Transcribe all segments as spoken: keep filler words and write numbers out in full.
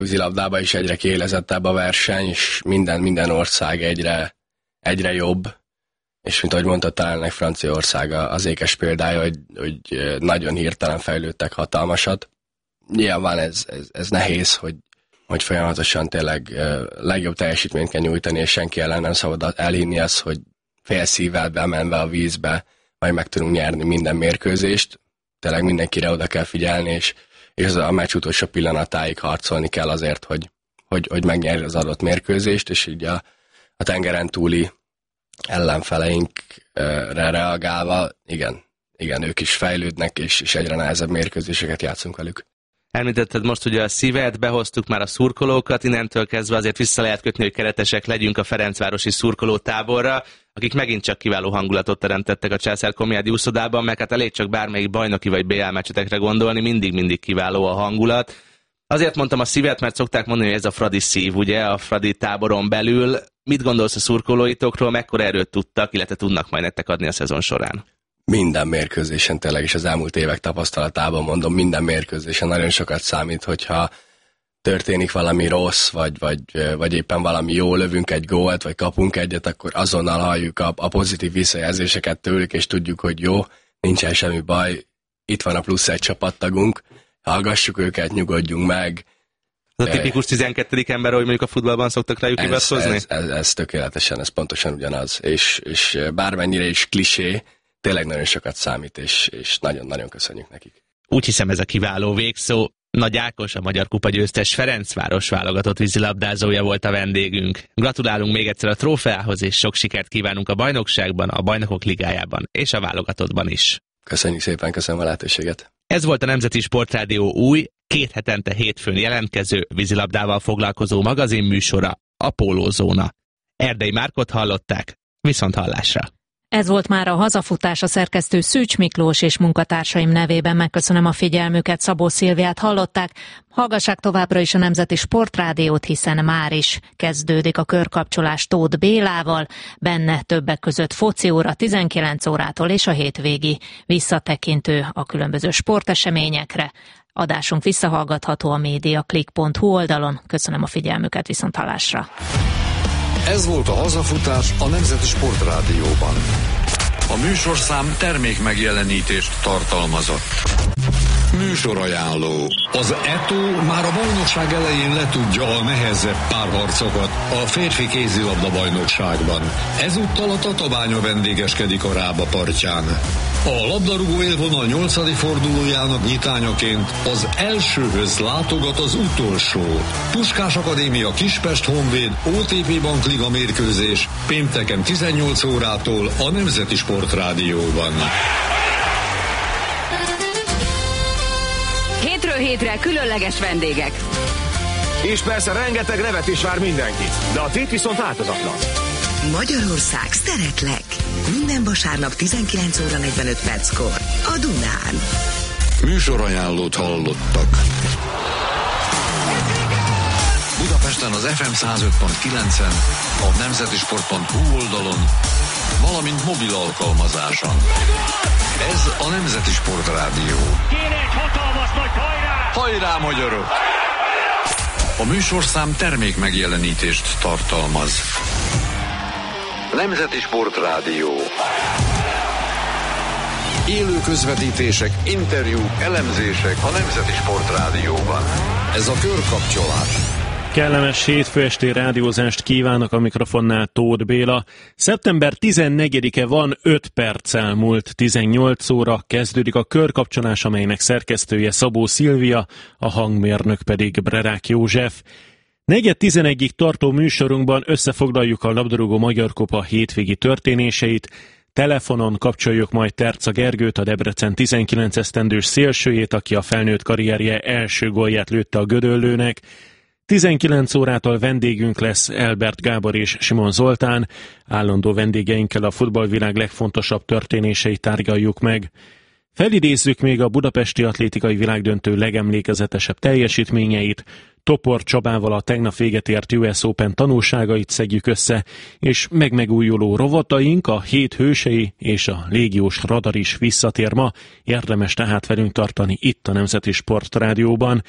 Vízilabdában is egyre kiélezettebb a verseny, és minden, minden ország egyre, egyre jobb. És mint ahogy mondtad, talán Franciaország az ékes példája, hogy, hogy nagyon hirtelen fejlődtek hatalmasat. Nyilván ez, ez, ez nehéz, hogy, hogy folyamatosan tényleg legjobb teljesítményt kell nyújtani, és senki ellen nem szabad elhinni azt, hogy fél szívvel bemenve a vízbe, majd meg tudunk nyerni minden mérkőzést. Tényleg mindenkire oda kell figyelni, és, és az a meccs utolsó pillanatáig harcolni kell azért, hogy, hogy, hogy megnyerj az adott mérkőzést, és így a, a tengeren túli ellenfeleinkre reagálva, igen, igen, ők is fejlődnek, és, és egyre nehezebb mérkőzéseket játszunk velük. Említetted most ugye a szívet, behoztuk már a szurkolókat, innentől kezdve azért vissza lehet kötni, hogy keretesek legyünk a ferencvárosi szurkolótáborra, akik megint csak kiváló hangulatot teremtettek a Császár Komjádi úszodában, meg hát elég csak bármelyik bajnoki vagy bé el meccsetekre gondolni, mindig-mindig kiváló a hangulat. Azért mondtam a szívet, mert szokták mondani, hogy ez a Fradi szív, ugye, a Fradi táboron belül. Mit gondolsz a szurkolóitokról, mekkora erőt tudtak, illetve tudnak majd nektek adni a szezon során? Minden mérkőzésen, tényleg is az elmúlt évek tapasztalatában mondom, minden mérkőzésen nagyon sokat számít, hogyha történik valami rossz, vagy, vagy, vagy éppen valami jó, lövünk egy gólt, vagy kapunk egyet, akkor azonnal halljuk a, a pozitív visszajelzéseket tőlük, és tudjuk, hogy jó, nincsen semmi baj, itt van a plusz egy csapattagunk, hallgassuk őket, nyugodjunk meg. Az a tipikus tizenkettedik ember, hogy mondjuk a futballban szoktak rájuk hivatkozni? Ez, ez, ez, ez tökéletesen, ez pontosan ugyanaz, és, és bármennyire is klisé, tényleg nagyon sokat számít, és, és nagyon-nagyon köszönjük nekik. Úgy hiszem, ez a kiváló végszó. Nagy Ákos, a Magyar Kupa győztes Ferencváros válogatott vízilabdázója volt a vendégünk. Gratulálunk még egyszer a trófeához, és sok sikert kívánunk a bajnokságban, a Bajnokok Ligájában és a válogatottban is. Köszönjük szépen, köszönöm a lehetőséget. Ez volt a Nemzeti Sportrádió új, két hetente hétfőn jelentkező vízilabdával foglalkozó magazinműsora, a Pólózóna. Erdei Márkot hallották, viszont hallásra. Ez volt már a hazafutás, a szerkesztő Szűcs Miklós és munkatársaim nevében megköszönöm a figyelmüket, Szabó Szilviát hallották. Hallgassák továbbra is a Nemzeti Sportrádiót, hiszen már is kezdődik a körkapcsolás Tóth Bélával, benne többek között foci óra tizenkilenc órától és a hétvégi visszatekintő a különböző sporteseményekre. Adásunk visszahallgatható a mediaclick pont hu oldalon. Köszönöm a figyelmüket, viszont hallásra. Ez volt a hazafutás a Nemzeti Sportrádióban. A műsorszám termék megjelenítést tartalmazott. Műsorajánló. Az é té o már a bajnokság elején letudja a nehezebb párharcokat a férfi kézilabda bajnokságban. Ezúttal a Tatabánya vendégeskedik a Rába partján. A labdarúgó élvonal nyolcadik fordulójának nyitányaként az elsőhöz látogat az utolsó. Puskás Akadémia Kispest Honvéd o té pé Bank Liga mérkőzés pénteken tizennyolc órától a Nemzeti Sportrádióban. Hétről hétre különleges vendégek. És persze rengeteg nevetés vár mindenkit, de a tét viszont változatlan. Magyarország szeretlek. Minden vasárnap tizenkilenc óra negyvenöt perckor a Dunán. Műsorajánlót hallottak. Budapesten az ef em száz öt pont kilencen, a nemzetisport pont hu oldalon, valamint mobil alkalmazáson. Ez a Nemzeti Sportrádió. Kéne egy hatalmas nagy hajrá! Hajrá, magyarok! A műsorszám termék megjelenítést tartalmaz. Nemzeti Sportrádió. Élő közvetítések, interjúk, elemzések a Nemzeti Sportrádióban. Ez a körkapcsolás. Kellemes hétfő esti rádiózást kívánok, a mikrofonnál Tóth Béla. szeptember tizennegyedike van, öt perccel múlt tizennyolc óra, kezdődik a körkapcsolás, amelynek szerkesztője Szabó Szilvia, a hangmérnök pedig Brerák József. negyven tizenegyig tartó műsorunkban összefoglaljuk a labdarúgó Magyar Kupa hétvégi történéseit, telefonon kapcsoljuk majd Terca Gergőt, a Debrecen tizenkilenc esztendős szélsőjét, aki a felnőtt karrierje első gólját lőtte a Gödöllőnek. tizenkilenc órától vendégünk lesz Elbert Gábor és Simon Zoltán. Állandó vendégeinkkel a futballvilág legfontosabb történéseit tárgyaljuk meg. Felidézzük még a budapesti atlétikai világdöntő legemlékezetesebb teljesítményeit, Topor Csabával a tegnap véget ért u es Open tanulságait szedjük össze, és megmegújuló rovataink, a hét hősei és a légiós radar is visszatér ma, érdemes tehát velünk tartani itt a Nemzeti Sportrádióban.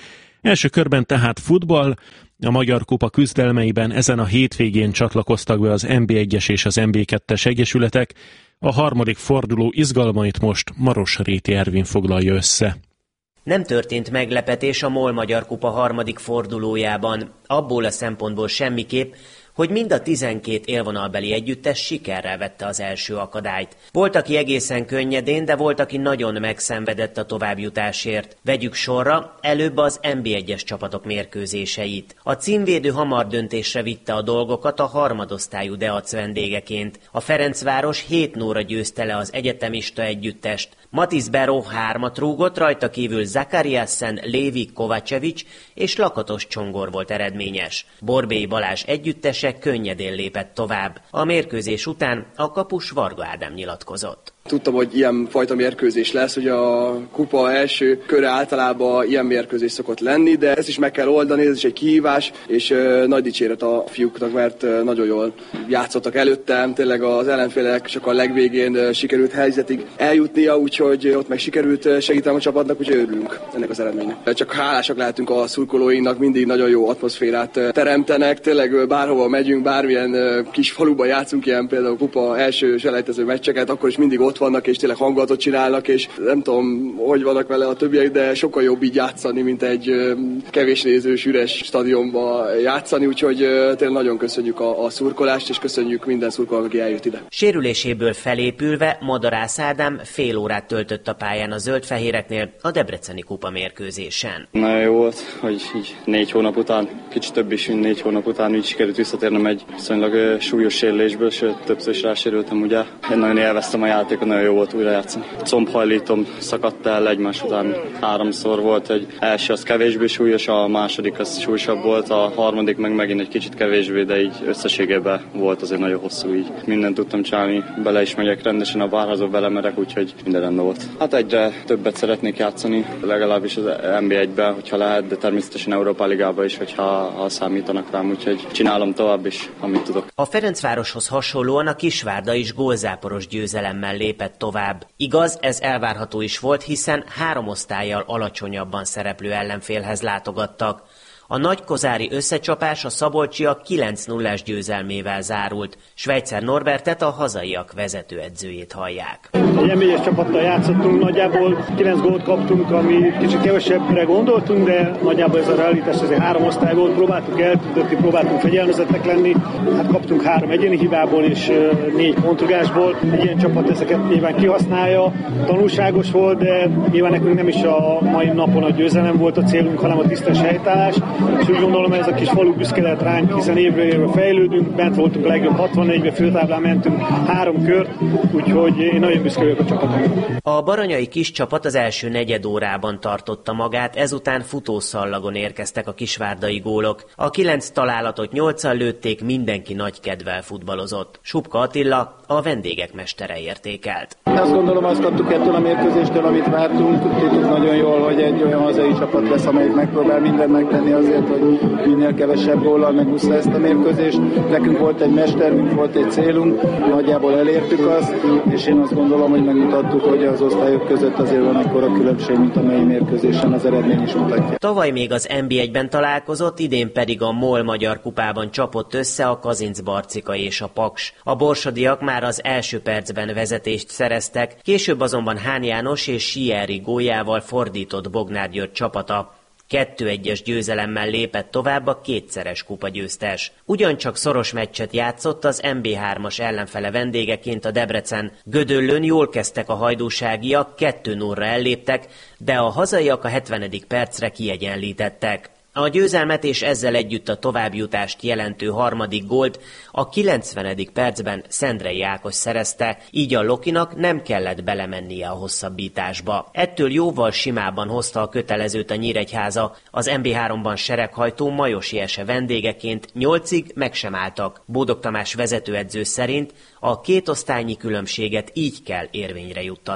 Első körben tehát futball, a Magyar Kupa küzdelmeiben ezen a hétvégén csatlakoztak be az en bé egyes és az en bé kettes egyesületek, a harmadik forduló izgalmait most Maros Réti Ervin foglalja össze. Nem történt meglepetés a MOL Magyar Kupa harmadik fordulójában, abból a szempontból semmiképp, hogy mind a tizenkét élvonalbeli együttes sikerrel vette az első akadályt. Volt, aki egészen könnyedén, de volt, aki nagyon megszenvedett a továbbjutásért. Vegyük sorra előbb az en bé egyes csapatok mérkőzéseit. A címvédő hamar döntésre vitte a dolgokat a harmadosztályú Deac vendégeként. A Ferencváros hét nullra győzte le az egyetemista együttest. Matisz Beró hármat rúgott, rajta kívül Zakariassen, Lévi, Kovacevic és Lakatos Csongor volt eredményes. Borbély Balázs együttes könnyedén lépett tovább. A mérkőzés után a kapus Varga Ádám nyilatkozott. Tudtam, hogy ilyen fajta mérkőzés lesz, hogy a kupa első köre általában ilyen mérkőzés szokott lenni, de ezt is meg kell oldani, ez is egy kihívás, és uh, nagy dicséret a fiúknak, mert uh, nagyon jól játszottak előttem, tényleg az ellenfélek csak a legvégén uh, sikerült helyzetig eljutnia, úgyhogy uh, ott meg sikerült uh, segítenem a csapatnak, úgyhogy örülünk ennek az eredménynek. Csak hálásak lehetünk a szurkolóinknak, mindig nagyon jó atmoszférát uh, teremtenek, tényleg uh, bárhova megyünk, bármilyen uh, kis faluban játszunk ilyen például a kupa első selejtező meccseket, akkor is mindig ott vannak, és tényleg hangulatot csinálnak, és nem tudom, hogy vannak vele a többiek, de sokkal jobb így játszani, mint egy kevés nézős, üres stadionba játszani, úgyhogy tényleg nagyon köszönjük a, a szurkolást, és köszönjük minden szurkolónak, aki eljött ide. Sérüléséből felépülve Madarász Ádám fél órát töltött a pályán a zöldfehéreknél a debreceni kupa mérkőzésen. Nagyon jó volt, hogy így négy hónap után, kicsit több is, mint négy hónap után így sikerült visszatérnem egy viszonylag súlyos sérülésből, sőt többször is rásérültem, ugye. Én nagyon élveztem a játékot, nagyon jó volt újra játszani. Combhajlítom szakadt el egymás után háromszor volt, egy első az kevésbé súlyos, a második az súlyosabb volt, a harmadik meg megint egy kicsit kevésbé, de így összességében volt azért nagyon hosszú, így mindent tudtam csinálni, bele is megyek rendesen a várhazó, belemerek, úgyhogy minden rendben volt. Hát egyre többet szeretnék játszani, legalábbis az en bé egyben, hogyha lehet, de természetesen Európa Ligában is, hogyha ha számítanak rám, úgyhogy csinálom tovább is, amit tudok. A Ferencvároshoz hasonlóan a Kisvárda is gólzáporos győzelemmel lépett tovább. Igaz, ez elvárható is volt, hiszen három osztállyal alacsonyabban szereplő ellenfélhez látogattak. A nagykozári összecsapás a szabolcsiak kilenc nullás győzelmével zárult. Schweitzer Norbertet, a hazaiak vezetőedzőjét hallják. Egy en bé egyes csapattal játszottunk, nagyjából kilenc gólt kaptunk, ami kicsit kevesebbre gondoltunk, de nagyjából ez a realitás, ez egy három osztály volt, próbáltuk eltudni, próbáltunk fegyelmezettek lenni, hát kaptunk három egyéni hibából és négy pontrugásból. Egy ilyen csapat ezeket nyilván kihasználja, tanulságos volt, de nyilván nekünk nem is a mai napon a győzelem volt a célunk, hanem a tisztes helytállás. És úgy gondolom, ez a kis falu büszke lehet ránk, hiszen évről évre fejlődünk, bent voltunk a legjobb hatvannégybe, főtáblán mentünk három kört, úgyhogy én nagyon büszke vagyok a csapatomra. A baranyai kis csapat az első negyed órában tartotta magát, ezután futószallagon érkeztek a kisvárdai gólok. A kilenc találatot nyolccal lőtték, mindenki nagy kedvel futballozott. Subka Attila, a vendégek mestere értékelt. Azt gondolom, azt kaptuk ettől a mérkőzéstől, amit vártunk. Tudtuk nagyon jól, hogy egy olyan hazai csapat lesz, amelyik megpróbál mindent megtenni azért, hogy minél kevesebb góllal megúszza ezt a mérkőzést. Nekünk volt egy mesterünk, volt egy célunk, nagyjából elértük azt, és én azt gondolom, hogy megmutattuk, hogy az osztályok között azért van akkora különbség, mint a mai mérkőzésen az eredmény is mutatja. Tavaly még az en bé egyben találkozott, idén pedig a MOL Magyar Kupában csapott össze a Kazincbarcika és a Paks. A borsodiak már az első percben vezetést szereztek, később azonban Hán János és Sieri góljával fordított Bognár György csapata. kettő egyes győzelemmel lépett tovább a kétszeres kupagyőztes. Ugyancsak szoros meccset játszott az en bé hármas ellenfele vendégeként a Debrecen. Gödöllőn jól kezdtek a hajdúságiak, kettő nullra elléptek, de a hazaiak a hetvenedik percre kiegyenlítettek. A győzelmet és ezzel együtt a továbbjutást jelentő harmadik gólt a kilencvenedik percben Szendrei Ákos szerezte, így a Lokinak nem kellett belemennie a hosszabbításba. Ettől jóval simában hozta a kötelezőt a Nyíregyháza, az en bé háromban sereghajtó Majosi Ese vendégeként nyolcig meg sem álltak. Bódog Tamás vezetőedző szerint a két osztálynyi különbséget így kell érvényre juttatni.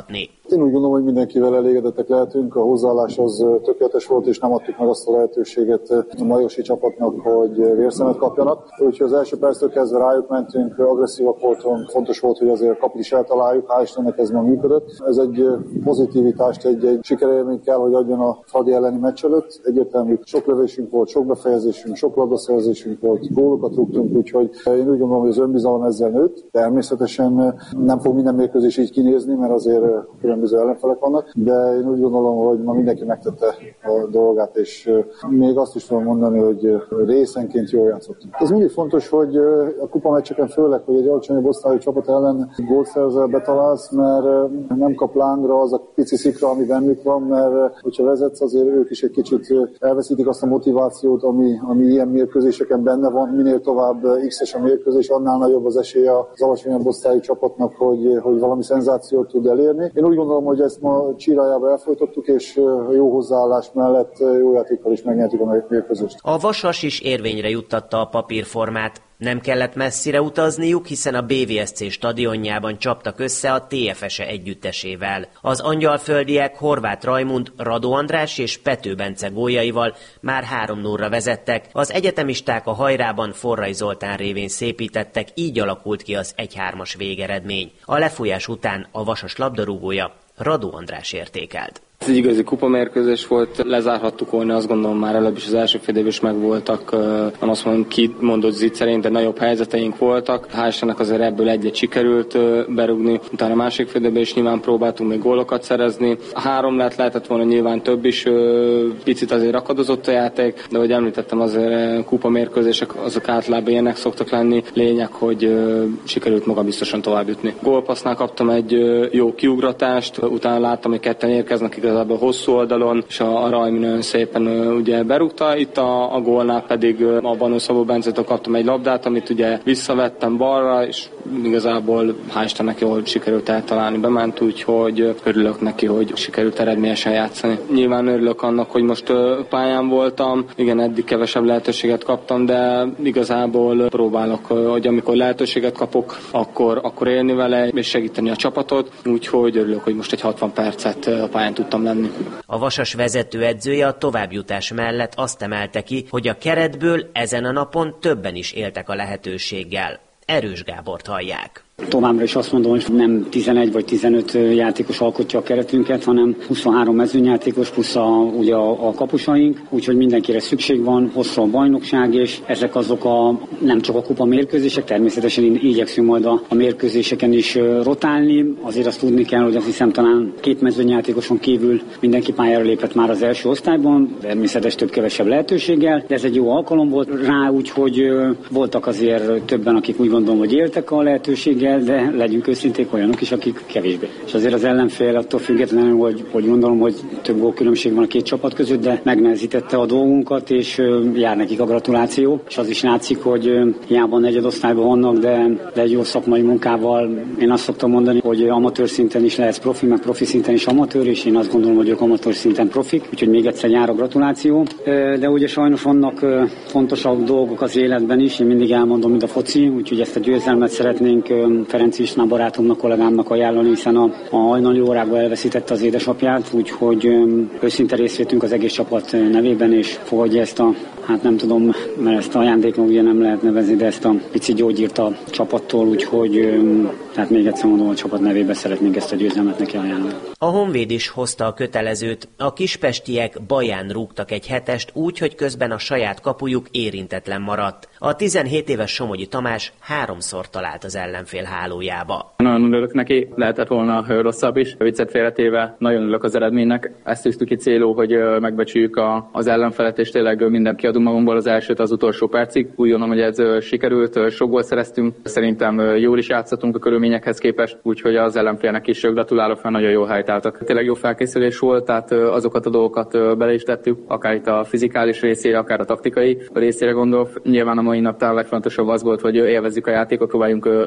Én úgy gondolom, hogy mindenkivel elégedettek lehetünk, a hozzáállás az tökéletes volt, és nem adtuk meg azt a lehetőséget a majosi csapatnak, hogy vérszemet kapjanak. Úgyhogy az első perctől kezdve rájuk mentünk, agresszívak voltunk, fontos volt, hogy azért a kaput is eltaláljuk, hál' Istennek ez már működött. Ez egy pozitivitást, egy, egy sikerélményt kell, hogy adjon a Fradi elleni meccs előtt. Egyértelmű sok lövésünk volt, sok befejezésünk, sok labdaszerzésünk volt, gólokat rúgtunk, úgyhogy én úgy gondolom, hogy az önbizalom ezzel nőtt. Természetesen nem fog minden mérkőzés így kinézni, mert azért különböző ellenfelek vannak, de én úgy gondolom, hogy ma mindenki megtette a dolgát, és még azt is tudom mondani, hogy részenként jól játszottunk. Ez mindig fontos, hogy a kupameccseken főleg, hogy egy alacsonyabb osztályú csapat ellen gólt szerzel, betalálsz, mert nem kap lángra az a pici szikra, ami bennük van, mert hogyha vezetsz, azért ők is egy kicsit elveszítik azt a motivációt, ami, ami ilyen mérkőzéseken benne van. Minél tovább X-es a mérkőzés, annál nagyobb az esélye az alacsonyabb osztályú csapatnak, hogy, hogy valami szenzációt tud elérni. Én úgy gondolom, hogy ezt ma Csírájába elfolytottuk, és jó hozzáállás mellett jó játékkal is megnyertük a mérkőzést. A Vasas is érvényre juttatta a papírformát. Nem kellett messzire utazniuk, hiszen a bé vé es cé stadionjában csaptak össze a té ef es-e együttesével. Az angyalföldiek Horváth Rajmund, Radó András és Pető Bence góljaival már három nullra vezettek, az egyetemisták a hajrában Forrai Zoltán révén szépítettek, így alakult ki az egy hármas végeredmény. A lefújás után a Vasas labdarúgója Radó András értékelt. Ez egy igazi kupamérkőzés volt, lezárhattuk volna, azt gondolom már előbb is az első fél évben is megvoltak, nem azt mondom kimondott zicserénk, de nagyobb helyzeteink voltak. Hál' Istennek azért ebből egyet sikerült berúgni, utána a másik fél évben is nyilván próbáltunk még gólokat szerezni. A három lett, lehetett volna nyilván több is, picit azért akadozott a játék, de ahogy említettem, azért kupamérkőzések azok általában ilyenek szoktak lenni. Lényeg, hogy sikerült magabiztosan tovább jutni. Gólpassznál kaptam egy jó kiugratást, utána láttam, hogy ketten érkeznek igazából hosszú oldalon, és a, a Rajmi nagyon szépen ugye berúgta, itt a, a gólnál pedig a Banó Szabó Bencétől kaptam egy labdát, amit ugye visszavettem balra, és igazából hál' Istennek jól sikerült eltalálni, bement, úgyhogy örülök neki, hogy sikerült eredményesen játszani. Nyilván örülök annak, hogy most pályán voltam, igen, eddig kevesebb lehetőséget kaptam, de igazából próbálok, hogy amikor lehetőséget kapok, akkor, akkor élni vele, és segíteni a csapatot, úgyhogy örülök, hogy most egy hatvan percet a pályán tudtam lenni. A Vasas vezetőedzője a továbbjutás mellett azt emelte ki, hogy a keretből ezen a napon többen is éltek a lehetőséggel. Erős Gábort hallják. Továbbra is azt mondom, hogy nem tizenegy vagy tizenöt játékos alkotja a keretünket, hanem huszonhárom mezőnyjátékos plusz a, ugye a, a kapusaink, úgyhogy mindenkire szükség van, hosszú a bajnokság, és ezek azok a nem csak a kupa mérkőzések, természetesen igyekszünk majd a, a mérkőzéseken is rotálni. Azért azt tudni kell, hogy azt hiszem talán két mezőnyjátékoson kívül mindenki pályára lépett már az első osztályban, természetesen több-kevesebb lehetőséggel, de ez egy jó alkalom volt rá, úgyhogy voltak azért többen, akik úgy gondolom, hogy éltek a lehetőséggel, de legyünk őszinték, olyanok is, akik kevésbé. És azért az ellenfél attól függetlenül, hogy, hogy gondolom, hogy több gólkülönbség van a két csapat között, de megnehezítette a dolgunkat, és jár nekik a gratuláció. És az is látszik, hogy hiába negyedosztályban vannak, de, de egy jó szakmai munkával én azt szoktam mondani, hogy amatőr szinten is lehet profi, meg profi szinten is amatőr, és én azt gondolom, hogy ők amatőr szinten profik, úgyhogy még egyszer jár a gratuláció. De ugye sajnos vannak fontosabb dolgok az életben is, én mindig elmondom, mint a foci, úgyhogy ezt a győzelmet szeretnénk Ferenc István barátomnak, kollégámnak ajánlani, hiszen a, a hajnali órákban elveszítette az édesapját, úgyhogy őszinte részvétünk az egész csapat nevében, és fogadja ezt a, hát nem tudom, mert ezt a ajándéknak ugye nem lehet nevezni, de ezt a pici gyógyírt a csapattól, úgyhogy tehát még egyszer mondom, a csapat nevében szeretnénk ezt a győzelmet neki ajánlani. A Honvéd is hozta a kötelezőt. A kispestiek baján rúgtak egy hetest úgy, hogy közben a saját kapujuk érintetlen maradt. A tizenhét éves Somogyi Tamás háromszor talált az ellenfél hálójába. Nagyon örülök neki, lehetett volna rosszabb is. Viccet félretéve nagyon örülök az eredménynek. Ezt tűztük ki célul, hogy megbecsüljük a, az ellenfelet, és tényleg mindent kiadunk magunkból az elsőt az utolsó percig. Úgy gondolom, hogy ez sikerült, sok gólt szereztünk. Szerintem jól is játszottunk a körülményekhez képest, úgyhogy az ellenfélnek is gratulálok, mert nagyon jól helytáltak. Tényleg jó felkészülés volt, tehát azokat a dolgokat bele is tettük, akár itt a fizikális részére, akár a taktikai részére gondolok. Nyilván a mai nap talán legfontosabb az volt, hogy élvezzük a játékot, próbáljunk önbizalmat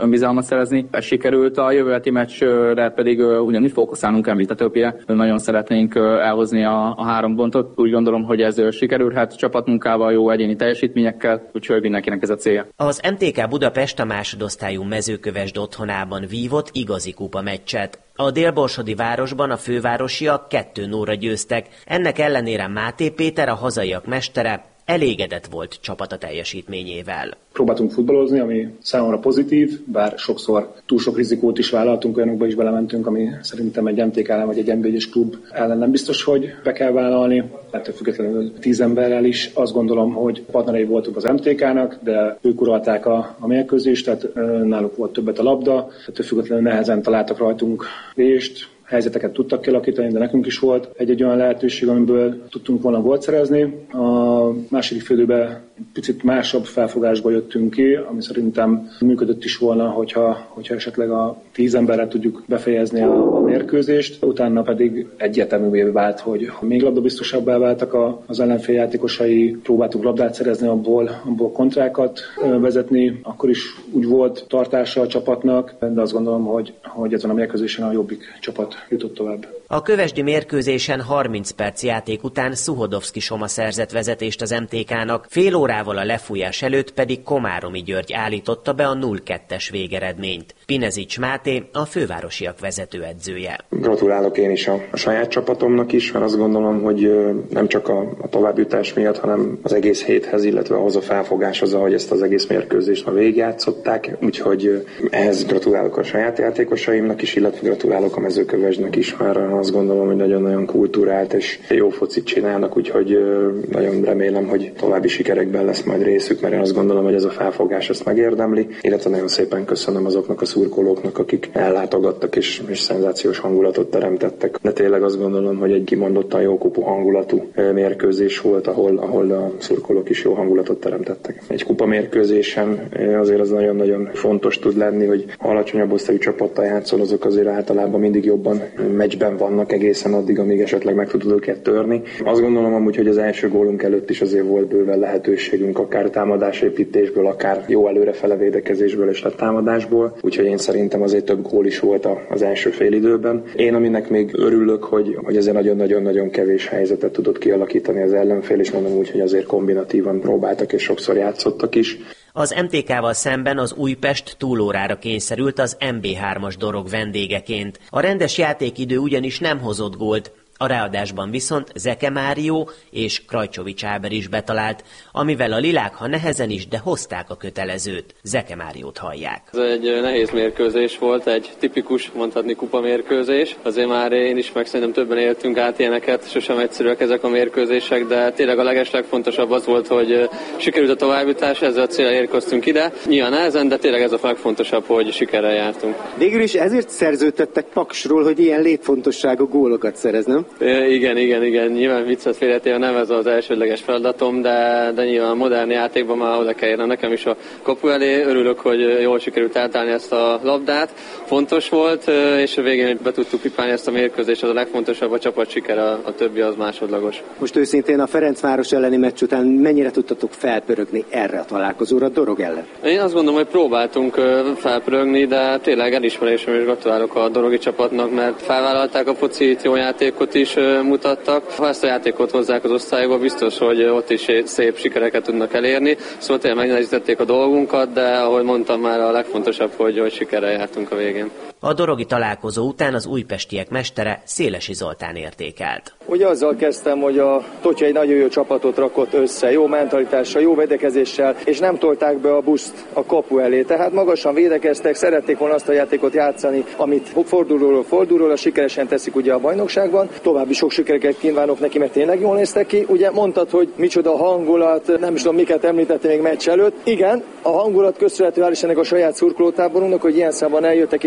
szerezni. Ez sikerült, a jövő heti meccsre pedig ugyanígy fókuszálnunk említett többire. Nagyon szeretnénk elhozni a, a három pontot. Úgy gondolom, hogy ez sikerülhet csapatmunkával, jó egyéni teljesítményekkel, úgyhogy mindenkinek ez a célja. Az em té ká Budapest a másodosztályú Mezőkövesd otthonában vívott igazi kupa meccset. A délborsodi városban a fővárosiak kettő nullra győztek, ennek ellenére Máté Péter, a hazaiak mestere, elégedett volt csapata teljesítményével. Próbáltunk futballozni, ami számomra pozitív, bár sokszor túl sok rizikót is vállaltunk, olyanokba is belementünk, ami szerintem egy em té ká ellen vagy egy en bé egyes klub ellen nem biztos, hogy be kell vállalni. Ettől függetlenül tíz emberrel is azt gondolom, hogy partnerei voltunk az em té ká-nak, de ők uralták a, a mérkőzést, tehát náluk volt többet a labda, ettől függetlenül nehezen találtak rajtunk részt. Helyzeteket tudtak kialakítani, de nekünk is volt egy-egy olyan lehetőség, amiből tudtunk volna gólt szerezni. A második félidőben picit másabb felfogásba jöttünk ki, ami szerintem működött is volna, hogyha, hogyha esetleg a tíz emberre tudjuk befejezni a, a mérkőzést. Utána pedig egyértelművé vált, hogy még labdabiztosabbá váltak a, az ellenfél játékosai, próbáltuk labdát szerezni, abból, abból kontrákat vezetni. Akkor is úgy volt tartása a csapatnak, de azt gondolom, hogy, hogy ezen a mérkőzésen a jobbik csapat jutott tovább. A kövesdi mérkőzésen harminc perc játék után Szuhodovszki Soma szerzett vezetést az em té ká-nak, fél órával a lefújás előtt pedig Komáromi György állította be a nulla kettes végeredményt. Pinezics Máté, a fővárosiak vezetőedzője. Gratulálok én is a, a saját csapatomnak is, mert azt gondolom, hogy nem csak a, a továbbjutás miatt, hanem az egész héthez, illetve ahhoz a felfogáshoz, ahogy ezt az egész mérkőzést ma végigjátszották. Úgyhogy ehhez gratulálok a saját játékosaimnak is, illetve gratulálok a Mezőkövesdnek is, mert azt gondolom, hogy nagyon-nagyon kultúrált és jó focit csinálnak, úgyhogy nagyon remélem, hogy további sikerekben lesz majd részük, mert én azt gondolom, hogy ez a felfogás ezt megérdemli, illetve nagyon szépen köszönöm azoknak a szurkolóknak, akik ellátogattak és, és szenzációs hangulatot teremtettek. De tényleg azt gondolom, hogy egy kimondottan jó kupa hangulatú mérkőzés volt, ahol, ahol a szurkolók is jó hangulatot teremtettek. Egy kupa mérkőzésen azért az nagyon-nagyon fontos tud lenni, hogy alacsonyabb osztályú csapattal játszol, azok azért általában mindig jobban meccsben vannak egészen addig, amíg esetleg meg tudod őket törni. Azt gondolom amúgy, hogy az első gólunk előtt is azért volt bőven lehetőségünk, akár támadásépítésből, akár jó előrefele védekezésből és támadásból, úgyhogy én szerintem azért több gól is volt az első fél időben. Én aminek még örülök, hogy, hogy azért nagyon-nagyon-nagyon kevés helyzetet tudott kialakítani az ellenfél, és mondom úgy, hogy azért kombinatívan próbáltak és sokszor játszottak is. Az em té ká-val szemben az Újpest túlórára kényszerült az em bé hármas Dorog vendégeként. A rendes játékidő ugyanis nem hozott gólt, a ráadásban viszont Zeke Márió és Krajcsovics Áber is betalált, amivel a lilák, ha nehezen is, de hozták a kötelezőt. Zeke Máriót hallják. Ez egy nehéz mérkőzés volt, egy tipikus, mondhatni kupa mérkőzés. Azért már én is, meg szerintem többen éltünk át ilyeneket, sosem egyszerűek ezek a mérkőzések, de tényleg a legeslegfontosabb az volt, hogy sikerült a továbbjutás, ezzel a célra érkeztünk ide. Nyilván nehezen, de tényleg ez a legfontosabb, hogy sikerrel jártunk. Végül is ezért szerződtettek Paksról, hogy ilyen létfontosságú gólokat szerez, nem? Igen, igen, igen. Nyilván viccet félretéve nem ez az elsődleges feladatom, de, de nyilván a modern játékban már oda kell érnem nekem is a kapu elé. Örülök, hogy jól sikerült eltállni ezt a labdát. Fontos volt, és a végén be tudtuk pipálni ezt a mérkőzést, az a legfontosabb, a csapat sikere, a, a többi az másodlagos. Most őszintén a Ferencváros elleni meccs után mennyire tudtatok felpörögni erre a találkozóra a Dorog ellen? Én azt gondolom, hogy próbáltunk felpörögni, de tényleg elismerésem és gratulálok a dorogi csapatnak, mert felvállalták a focit, jó játékot is mutattak. Ha ezt a játékot hozzák az osztályba, biztos, hogy ott is szép sikereket tudnak elérni. Szóval tényleg megnehezítették a dolgunkat, de ahogy mondtam már, a legfontosabb, hogy, hogy sikerrel jártunk a végén. A dorogi találkozó után az újpestiek mestere Szélesi Zoltán értékelt. Ugye azzal kezdtem, hogy a Totya egy nagyon jó csapatot rakott össze, jó mentalitással, jó védekezéssel, és nem tolták be a buszt a kapu elé. Tehát magasan védekeztek, szerették volna azt a játékot játszani, amit fordulóról fordulóra sikeresen teszik ugye a bajnokságban. További sok sikereket kívánok neki, mert tényleg jól néztek ki. Ugye mondtad, hogy micsoda hangulat, nem is tudom miket említettél még meccs előtt. Igen, a hangulat köszönhető hál' Istennek a saját szurkolótáborunknak, hogy ilyen számban eljöttek és végig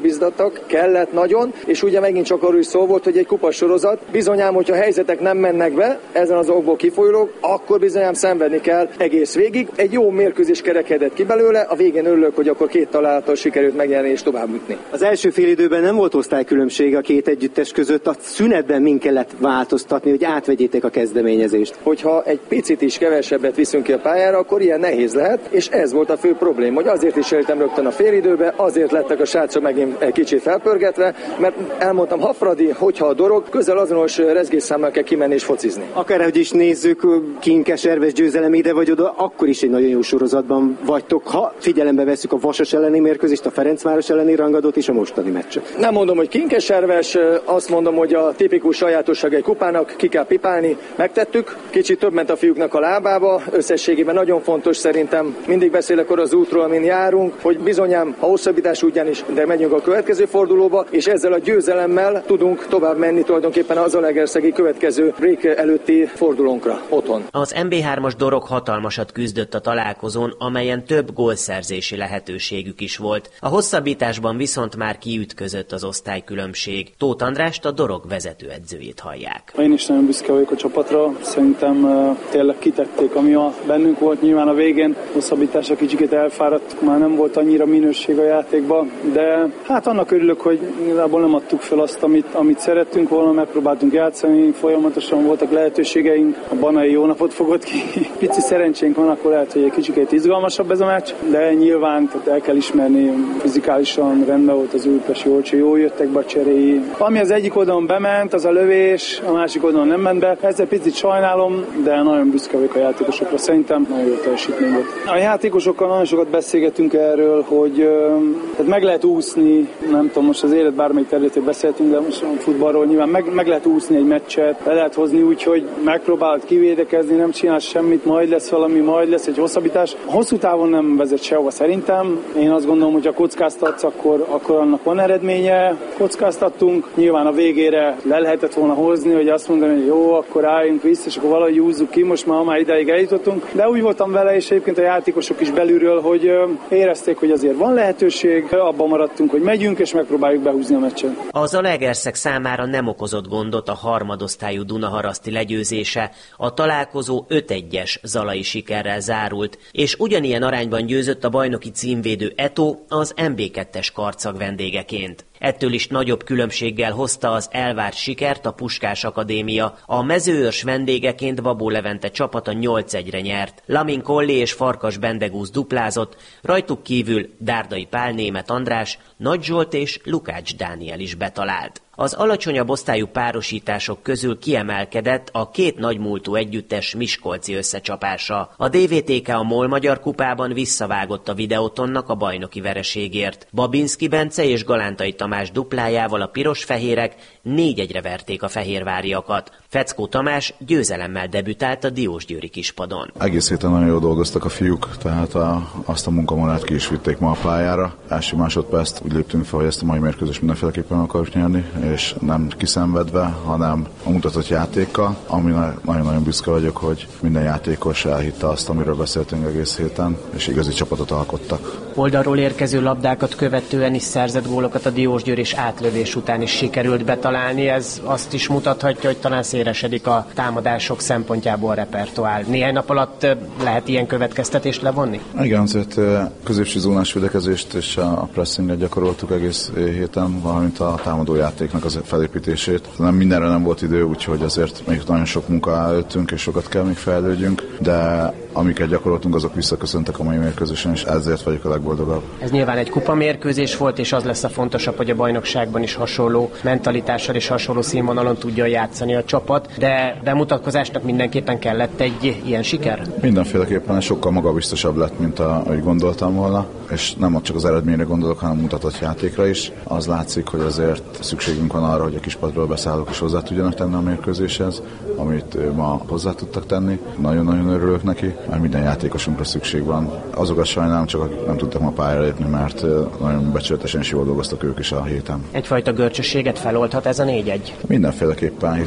fölbizdattak, kellett nagyon, és ugye megint csak arról is szó volt, hogy egy kupasorozat, bizonyám, hogyha a helyzetek nem mennek be, ezen az okból kifolyólag, akkor bizonyám szenvedni kell egész végig. Egy jó mérkőzés kerekedett ki belőle, a végén örülök, hogy akkor két találattal sikerült megnyerni és tovább jutni. Az első fél időben nem volt osztálykülönbség a két együttes között, a szünetben min kellett változtatni, hogy átvegyétek a kezdeményezést? Hogyha egy picit is kevesebbet viszünk ki a pályára, akkor ilyen nehéz lehet, és ez volt a fő probléma, hogy azért is éltem rögtön a félidőbe, azért lettek a srácok megint egy kicsit felpörgetve, mert elmondtam, ha Fradi, hogyha a Dorog, közel azonos rezgésszámmal kell kimenni és focizni. Akárhogy is nézzük, Kinkeserves győzelem ide vagy oda, akkor is egy nagyon jó sorozatban vagytok, ha figyelembe vesszük a Vasas elleni mérkőzést, a Ferencváros elleni rangadót és a mostani meccset. Nem mondom, hogy Kinkeserves, azt mondom, hogy a tipikus sajátosság egy kupának, ki kell pipálni, megtettük. Kicsit több ment a fiúknak a lábába, összességében nagyon fontos szerintem, mindig beszélek arra az útról, amin járunk, hogy bizonyám a hosszabbítás útján is, de megyünk a következő fordulóba, és ezzel a győzelemmel tudunk tovább menni tulajdonképpen az Zalaegerszegi következő break előtti fordulónkra otthon. Az em bé hármas Dorog hatalmasat küzdött a találkozón, amelyen több gólszerzési lehetőségük is volt. A hosszabbításban viszont már kiütközött az osztálykülönbség. Tóth Andrást, a Dorog vezetőedzőjét hallják. Én is nagyon büszke vagyok a csapatra, szerintem uh, tényleg kitették, ami a bennünk volt. Nyilván a végén hosszabbításra kicsit elfáradt, már nem volt annyira minőség a játékban, de hát annak örülök, hogy igazából nem adtuk fel azt, amit, amit szerettünk volna, megpróbáltunk játszani, folyamatosan voltak lehetőségeink, a Banai jó napot fogott ki. Pici szerencsénk van, akkor lehet, hogy egy kicsit izgalmasabb ez a meccs, de nyilván tehát el kell ismerni, fizikálisan rendben volt az Újpest, Olcsó, jól jöttek be a cseréi. Ami az egyik oldalon bement, az a lövés, a másik oldalon nem ment be. Ezzel picit sajnálom, de nagyon büszke vagyok a játékosokra. Szerintem nagyon jó teljesítmény volt. A játékosokkal nagyon sokat beszélgetünk erről, hogy tehát meg lehet úszni, nem tudom, most az élet bármelyik területén beszéltünk, de most a futballról nyilván meg, meg lehet úszni egy meccset, le lehet hozni úgy, hogy megpróbálod kivédekezni, nem csinálsz semmit, majd lesz valami, majd lesz egy hosszabbítás. Hosszú távon nem vezet sehova szerintem. Én azt gondolom, hogy ha kockáztatsz, akkor, akkor annak van eredménye. Kockáztattunk, nyilván a végére le lehetett volna hozni, hogy azt mondani, hogy jó, akkor álljunk vissza, és akkor valahogy húzzuk ki, most már, már ideig eljutottunk. De úgy voltam vele, és egyébként a játékosok is belülről, hogy érezték, hogy azért van lehetőség, abban maradtunk, hogy megyünk, és megpróbáljuk behúzni a meccset. A Zalaegerszeg számára nem okozott gondot a harmadosztályú Dunaharaszti legyőzése. A találkozó öt egyes zalai sikerrel zárult, és ugyanilyen arányban győzött a bajnoki címvédő Eto az em bé kettes karcag vendégeként. Ettől is nagyobb különbséggel hozta az elvárt sikert a Puskás Akadémia. A mezőőrs vendégeként Babó Levente csapata nyolc egyre nyert. Lamin Kolli és Farkas Bendegúz duplázott, rajtuk kívül Dárdai Pál, Németh András, Nagy Zsolt és Lukács Dániel is betalált. Az alacsonyabb osztályú párosítások közül kiemelkedett a két nagymúltú együttes miskolci összecsapása. A dé vé té ká a MOL Magyar Kupában visszavágott a Videotonnak a bajnoki vereségért. Babinski Bence és Galántai Tamás duplájával a pirosfehérek négy egyre verték a fehérváriakat. Feckó Tamás győzelemmel debütált a Diósgyőri kispadon. Egész héten nagyon jól dolgoztak a fiúk, tehát a, azt a munkamorát ki is vitték ma a pályára. Első másodperc úgy léptünk fel, hogy ezt a mai mérkőzést mindenféleképpen akarjuk nyerni, és nem kiszenvedve, hanem a mutatott játékkal, ami nagyon-nagyon büszke vagyok, hogy minden játékos elhitte azt, amiről beszéltünk egész héten, és igazi csapatot alkottak. Oldalról érkező labdákat követően is szerzett gólokat a Diósgyőr, és átlövés után is sikerült betalálni. Ez azt is mutathatja, hogy talán szélesedik a támadások szempontjából a repertoár. Néhány nap alatt lehet ilyen következtetést levonni? Igen, azért középső zónás védekezést és a pressinget gyakoroltuk egész héten, valamint a támadójátéknak az felépítését. Nem mindenre nem volt idő, úgyhogy azért még nagyon sok munka előttünk, és sokat kell még fejlődjünk, de amiket gyakoroltunk, azok visszaköszöntek a mai mérkőzésen, és ezért vagyok a legboldogabb. Ez nyilván egy kupamérkőzés volt, és az lesz a fontosabb, hogy a bajnokságban is hasonló mentalitással és hasonló színvonalon tudja játszani a csapat, de bemutatkozásnak mindenképpen kellett egy ilyen siker? Mindenféleképpen sokkal magabiztosabb lett, mint ahogy gondoltam volna, és nem csak az eredményre gondolok, hanem mutatott játékra is. Az látszik, hogy azért szükségünk van arra, hogy a kispadról beszállók is hozzá tudjanak tenni a mérkőzéshez, amit ma hozzá tudtak tenni. Nagyon-nagyon örülök neki, mert minden játékosunkra szükség van. Azokat sajnálom, csak akik nem tudtak ma pályára lépni, mert nagyon becsületesen is jól dolgoztak ők is a héten. Egyfajta görcsösséget feloldhat ez a négy egy? Mindenféleképpen, hiszen ahogy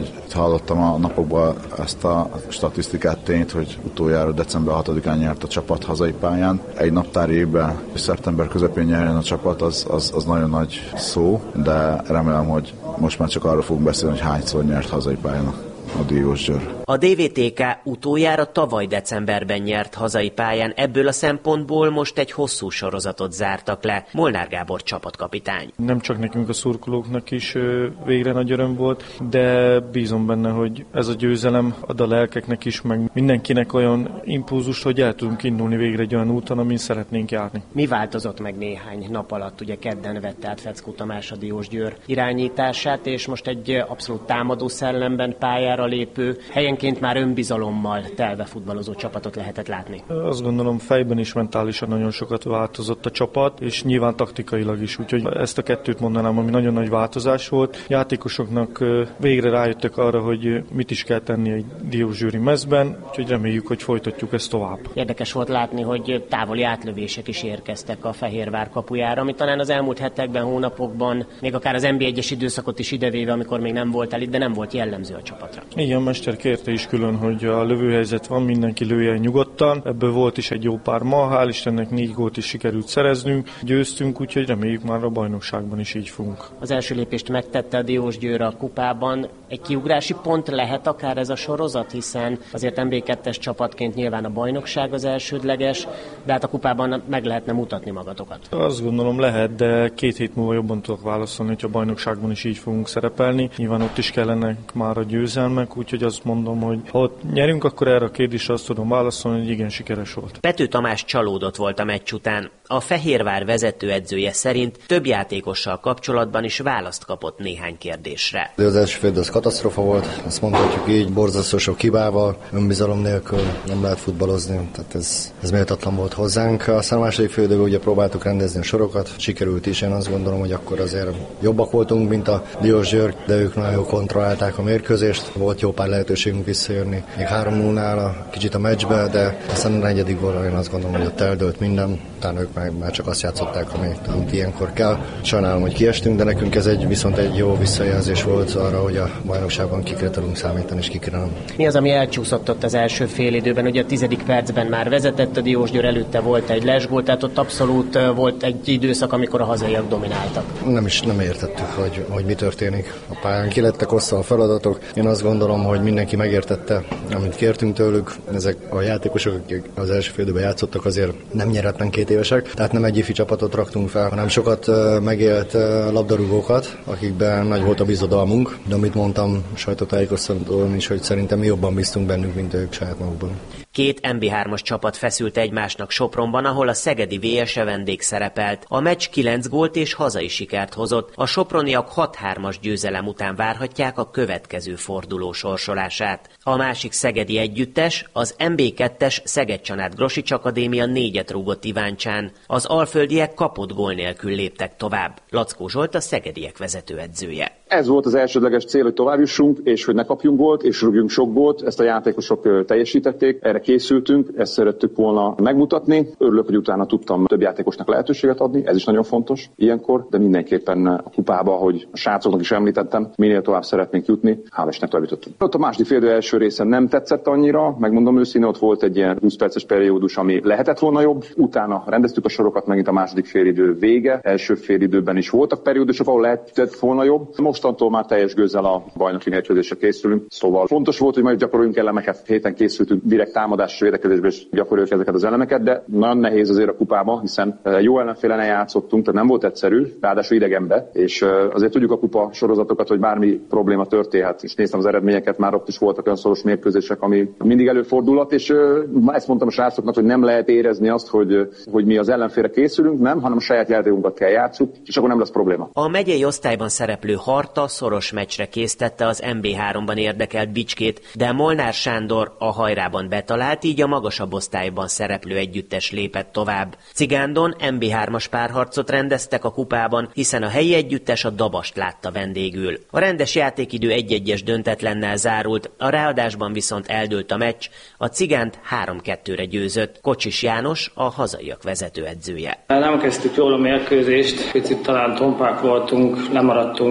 hogy hallottam a napokban ezt a statisztikát, tényt, hogy utoljára december hatodikán nyert a csapat hazai pályán. Egy naptári évben, szeptember közepén nyerjen a csapat, az, az, az nagyon nagy szó, de remélem, hogy most már csak arról fogunk beszélni, hogy hányszor nyert hazai pályán a Diósgyőr. A dé vé té ká utoljára tavaly decemberben nyert hazai pályán, ebből a szempontból most egy hosszú sorozatot zártak le. Molnár Gábor csapatkapitány. Nem csak nekünk a szurkolóknak is végre nagy öröm volt, de bízom benne, hogy ez a győzelem ad a lelkeknek is, meg mindenkinek olyan impulzust, hogy el tudunk indulni végre egy olyan úton, amin szeretnénk járni. Mi változott meg néhány nap alatt? Ugye kedden vette át Feckó Tamás a Diósgyőr irányítását, és most egy abszolút támadó szellemben pályára lépő, helyenként már önbizalommal telve futballozó csapatot lehetett látni. Azt gondolom, fejben is, mentálisan nagyon sokat változott a csapat, és nyilván taktikailag is, úgyhogy ezt a kettőt mondanám, ami nagyon nagy változás volt. Játékosoknak végre rájöttek arra, hogy mit is kell tenni egy diósgyőri mezben, úgyhogy reméljük, hogy folytatjuk ezt tovább. Érdekes volt látni, hogy távoli átlövések is érkeztek a Fehérvár kapujára, ami talán az elmúlt hetekben, hónapokban, még akár az en bé egyes időszakot is idevéve, amikor még nem voltál itt, de nem volt jellemző a csapatra. Igen, mester kérte is külön, hogy a lövőhelyzet van, mindenki lője nyugodtan. Ebből volt is egy jó pár ma, hál' Istennek négy gólt is sikerült szereznünk, győztünk, úgyhogy reméljük már a bajnokságban is így fogunk. Az első lépést megtette a Diósgyőr a kupában. Egy kiugrási pont lehet akár ez a sorozat, hiszen azért en bé kettes csapatként nyilván a bajnokság az elsődleges, de hát a kupában meg lehetne mutatni magatokat. Azt gondolom lehet, de két hét múlva jobban tudok válaszolni, hogy a bajnokságban is így fogunk szerepelni. Nyilván ott is kellenek már a győzelmek, úgyhogy azt mondom, hogy ha ott nyerünk, akkor erre a kérdésre azt tudom válaszolni, hogy igen, sikeres volt. Pető Tamás csalódott volt a meccs után. A Fehérvár vezetőedzője szerint több játékossal kapcsolatban is választ kapott néhány kérdésre. De az első fél az katasztrófa volt, azt mondhatjuk így, borzasztó sok hibával, önbizalom nélkül nem lehet futballozni, tehát ez, ez méltatlan volt hozzánk. Aztán a második fél időben ugye próbáltuk rendezni a sorokat, sikerült is, én azt gondolom, hogy akkor azért jobbak voltunk, mint a Diósgyőr, de ők nagyon jól kontrollálták a mérkőzést, volt jó pár lehetőségünk visszajönni. Még három nullnál a kicsit a meccsbe, de aztán a negyedik gólra én azt gondolom, hogy ott eldőlt minden, utána ők már, már csak azt játszották, amit, amit ilyenkor kell. Sajnálom, hogy kiestünk, de nekünk ez egy viszont egy jó visszajelzés volt arra, hogy a bajnokságban kikre tudunk számítani, és kikre nem. Mi az, ami elcsúszott ott az első fél időben? Ugye a tizedik percben már vezetett a Diósgyőr, előtte volt egy lesgól, tehát ott abszolút volt egy időszak, amikor a hazaiak domináltak. Nem is nem értettük, hogy, hogy mi történik. A pályán ki lettek osztva a feladatok. Én azt gondolom, hogy mindenki megértette, amit kértünk tőlük. Ezek a játékosok, akik az első fél időben játszottak, azért nem nyeretlen két évesek, tehát nem egy ifi csapatot raktunk fel, hanem sokat megélt labdarúgókat, akikben nagy volt a bizodalmunk. De amit mondtam sajtótájékoztatón is, hogy szerintem mi jobban bíztunk bennünk, mint ők saját magukban. Két en bé hármas csapat feszült egymásnak Sopronban, ahol a szegedi vé es e vendég szerepelt. A meccs kilenc gólt és hazai sikert hozott. A soproniak hat hármas győzelem után várhatják a következő forduló sorsolását. A másik szegedi együttes, az en bé kettes Szeged-Csanád Grosics Akadémia négyet rúgott Iváncsán. Az alföldiek kapott gól nélkül léptek tovább. Lackó Zsolt a szegediek vezetőedzője. Ez volt az elsődleges cél, hogy tovább jussunk, és hogy ne kapjunk gólt, és rúgjunk sok gólt. Ezt a játékosok teljesítették, erre készültünk, ezt szerettük volna megmutatni. Örülök, hogy utána tudtam több játékosnak lehetőséget adni, ez is nagyon fontos ilyenkor, de mindenképpen a kupába, ahogy a srácoknak is említettem, minél tovább szeretnénk jutni, hál' Istennek tovább jutottunk. Ott a második fél idő első része nem tetszett annyira, megmondom őszintén, ott volt egy ilyen húsz perces periódus, ami lehetett volna jobb. Utána rendeztük a sorokat, megint a második fél idő vége. Első fél időben is voltak periódusok, ahol lehetett volna jobb. Mostantól már teljes gőzzel a bajnoki mérkőzésre készülünk. Szóval fontos volt, hogy majd gyakoroljunk elemeket. Héten készültünk direkt támadás és védekezésbe, és gyakoroljuk ezeket az elemeket, de nagyon nehéz azért a kupában, hiszen jó ellenfélen játszottunk, tehát nem volt egyszerű, ráadásul idegenbe, és azért tudjuk a kupa sorozatokat, hogy bármi probléma történhet, és néztem az eredményeket, már ott is voltak olyan szoros mérkőzések, ami mindig előfordulhat, és ezt mondtam a srácoknak, hogy nem lehet érezni azt, hogy, hogy mi az ellenfélre készülünk, nem, hanem a saját játékunkat kell játszuk, és akkor nem lesz probléma. A megyei osztályban szereplő Harta szoros meccsre késztette az en bé háromban érdekelt Bicskét, de Molnár Sándor a hajrában betalált, így a magasabb osztályban szereplő együttes lépett tovább. Cigándon en bé hármas párharcot rendeztek a kupában, hiszen a helyi együttes a Dabast látta vendégül. A rendes játékidő egy-egyes döntetlennel zárult, a ráadásban viszont eldőlt a meccs, a Cigánt három kettőre győzött. Kocsis János a hazaiak vezetőedzője. Nem kezdtük jól a mérkőzést, picit talán tompák voltunk, lemaradtunk a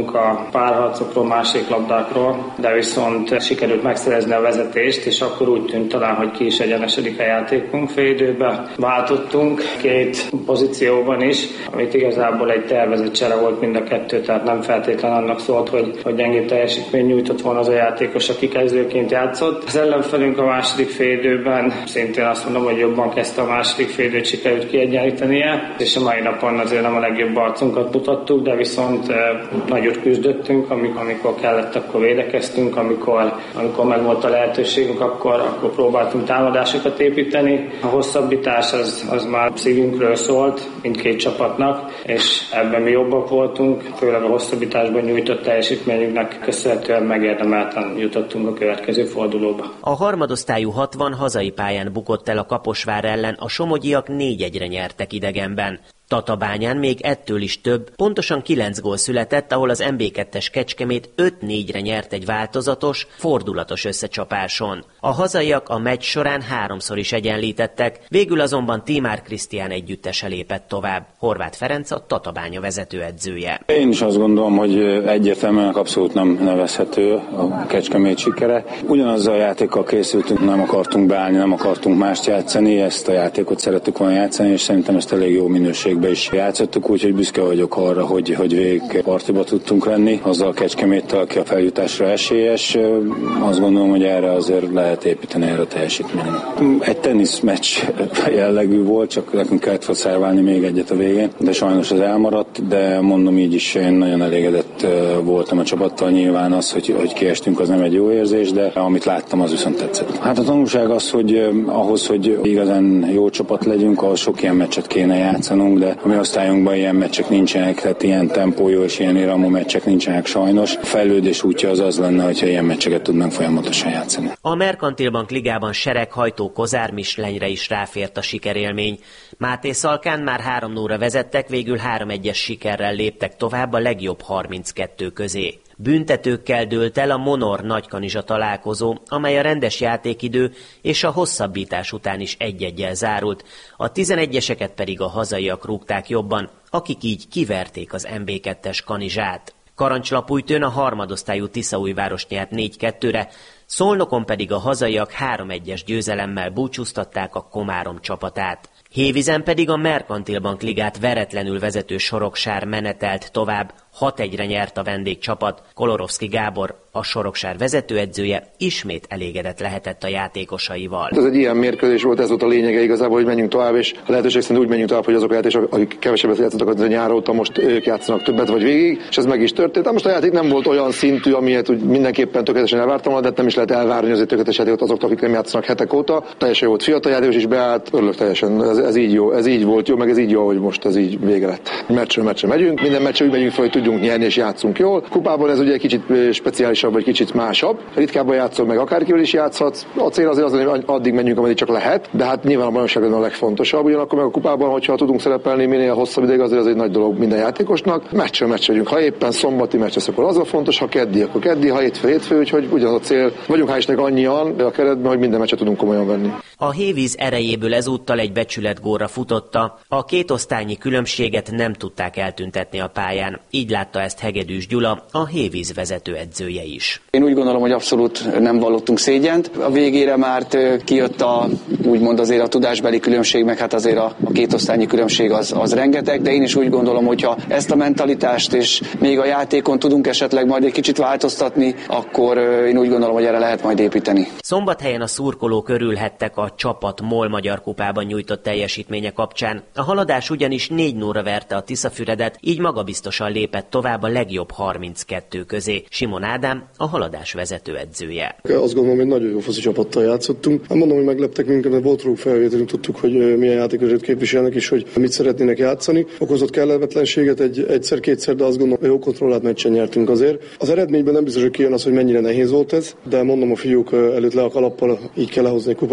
a párharcokról, másik labdákról, de viszont sikerült megszerezni a vezetést, és akkor úgy tűnt talán, hogy ki is egyenesedik a játékunk. Fél időben váltottunk két pozícióban is, amit igazából egy tervezett csere volt mind a kettő, tehát nem feltétlenül annak szólt, hogy, hogy gyengébb teljesítmény nyújtott volna az a játékos, aki kezdőként játszott. Az ellenfelünk a második fél időben szintén azt mondom, hogy jobban kezdte a második fél időt, sikerült kiegyenlítenie, és a mai napon azért nem a legjobb arcunkat mutattuk, de viszont eh, nagyot küzdöttünk, amikor, amikor kellett, akkor védekeztünk, amikor, amikor meg volt a lehetőségünk, akkor, akkor próbáltunk támadásokat építeni. A hosszabbítás az, az már szívünkről szólt mindkét csapatnak, és ebben mi jobbak voltunk, főleg a hosszabbításban nyújtott teljesítményünknek köszönhetően megérdemelten jutottunk a következő fordulóba. A harmadosztályú hatvan hazai pályán bukott el a Kaposvár ellen, a somogyiak négy egyre nyertek idegenben. Tatabányán még ettől is több, pontosan kilenc gól született, ahol az em bé kettes Kecskemét öt négyre nyert egy változatos, fordulatos összecsapáson. A hazaiak a meccs során háromszor is egyenlítettek, végül azonban Tímár Krisztián együttese lépett tovább. Horváth Ferenc a Tatabánya vezetőedzője. Én is azt gondolom, hogy egyértelműen abszolút nem nevezhető a Kecskemét sikere. Ugyanazzal a játékkal készültünk, nem akartunk beállni, nem akartunk mást játszani, ezt a játékot szerettük volna játszani, és szerintem ezt elég jó minőségben is játszottuk, úgyhogy büszke vagyok arra, hogy, hogy végig partiba tudtunk lenni. Azzal a Kecskeméttel, aki a feljutásra esélyes, azt gondolom, hogy erre azért lehet építeni erre a teljesítményt. Egy teniszmeccs jellegű volt, csak nekünk kellett focárválni még egyet a végén, de sajnos az elmaradt, de mondom így is, én nagyon elégedett voltam a csapattal. Nyilván az, hogy, hogy kiestünk, az nem egy jó érzés, de amit láttam, az viszont tetszett. Hát a tanulság az, hogy ahhoz, hogy igazán jó csapat legyünk, ahhoz sok ilyen meccset kéne játszanunk, de a mi osztályunkban ilyen meccsek nincsenek, tehát ilyen tempójú és ilyen iramú meccsek nincsenek sajnos. A fejlődés útja az az lenne, hogyha ilyen meccseket tudnánk folyamatosan játszani. A Merkantil Bank ligában sereghajtó Kozár Mislenyre is ráfért a sikerélmény. Máté Szalkán már három nulla vezettek, végül három egyes sikerrel léptek tovább a legjobb harminckettő közé. Büntetőkkel dőlt el a Monor Nagykanizsa találkozó, amely a rendes játékidő és a hosszabbítás után is egy-eggyel zárult, a tizenegyeseket pedig a hazaiak rúgták jobban, akik így kiverték az em bé kettes Kanizsát. Karancslapújtőn a harmadosztályú Tiszaújváros nyert négy kettőre, Szolnokon pedig a hazaiak három egyes győzelemmel búcsúztatták a Komárom csapatát. Hévízen pedig a Merkantil Bank ligát veretlenül vezető Soroksár menetelt tovább, hat egyre nyert a vendégcsapat. Kolorovszki Gábor, a Soroksár vezetőedzője, ismét elégedett lehetett a játékosaival. Ez egy ilyen mérkőzés volt, ez volt a lényege igazából, hogy menjünk tovább, és a lehetőség szerint úgy menjünk tovább, hogy azok a játékosok, akik kevesebbet játszottak a nyár óta, most ők játszanak többet vagy végig, és ez meg is történt. Most a játék nem volt olyan szintű, amilyet úgy mindenképpen tökéletesen elvártam, de nem is lehet elvárni azért tökéletes játékot azoktól, akik nem játszanak hetek óta. Teljesen jó volt, fiatal játékos is beállt, örülök teljesen. Ez, ez így jó, ez így volt jó, meg ez így jó, hogy most ez így vége lett. Meccsről meccsre megyünk, minden meccsre úgy megyünk fel, hogy tudjunk nyerni és játszunk jól. Kupában ez ugye egy kicsit speciálisabb, vagy kicsit másabb. Ritkábban játszol, meg akárkivel is játszhatsz. A cél azért az, hogy addig menjünk, ameddig csak lehet, de hát nyilván a bajnokságban a legfontosabb. Ugyanakkor meg a kupában, hogyha tudunk szerepelni minél hosszabb ideig, azért az egy nagy dolog minden játékosnak. Meccsről meccsre megyünk. Ha éppen szombati meccs lesz, akkor az a fontos, ha keddi, akkor keddi, ha hétfő, hétfő, úgyhogy ugyanaz a cél. Vagyunk hál' Istennek annyian a keretben, hogy minden meccset tudunk komolyan venni. A Hévíz erejéből ezúttal egy becsületgólra futotta. A két osztálynyi különbséget nem tudták eltüntetni a pályán. Így látta ezt Hegedűs Gyula, a Hévíz vezetőedzője is. Én úgy gondolom, hogy abszolút nem vallottunk szégyent. A végére már kijött a, úgymond azért a tudásbeli különbség, meg hát azért a, a két osztálynyi különbség az, az rengeteg, de én is úgy gondolom, hogyha ezt a mentalitást és még a játékon tudunk esetleg majd egy kicsit változtatni, akkor én úgy gondolom, hogy erre lehet majd építeni. Szombathelyen a szurkolók örülhettek a csapat MOL Magyar Kupában nyújtott teljesítménye kapcsán. A haladás ugyanis négy nulla verte a Tiszafüredet, így magabiztosan lépett tovább a legjobb harminckettő közé. Simon Ádám, a haladás vezetőedzője. Azt gondolom, hogy nagyon jó foci csapattal játszottunk. Nem mondom, hogy megleptek minket, mert volt róluk felvételünk, tudtuk, hogy milyen játékosokat képviselnek és hogy mit szeretnének játszani. Okozott kellemetlenséget egy, egyszer-kétszer, de azt gondolom, hogy jó kontrollált meccsen nyertünk azért. Az eredményben nem biztos, hogy kijön az, hogy mennyire nehéz volt ez, de mondom, a fiúk előtt le a kalappal, így kell lehozni egy kupameccset, profi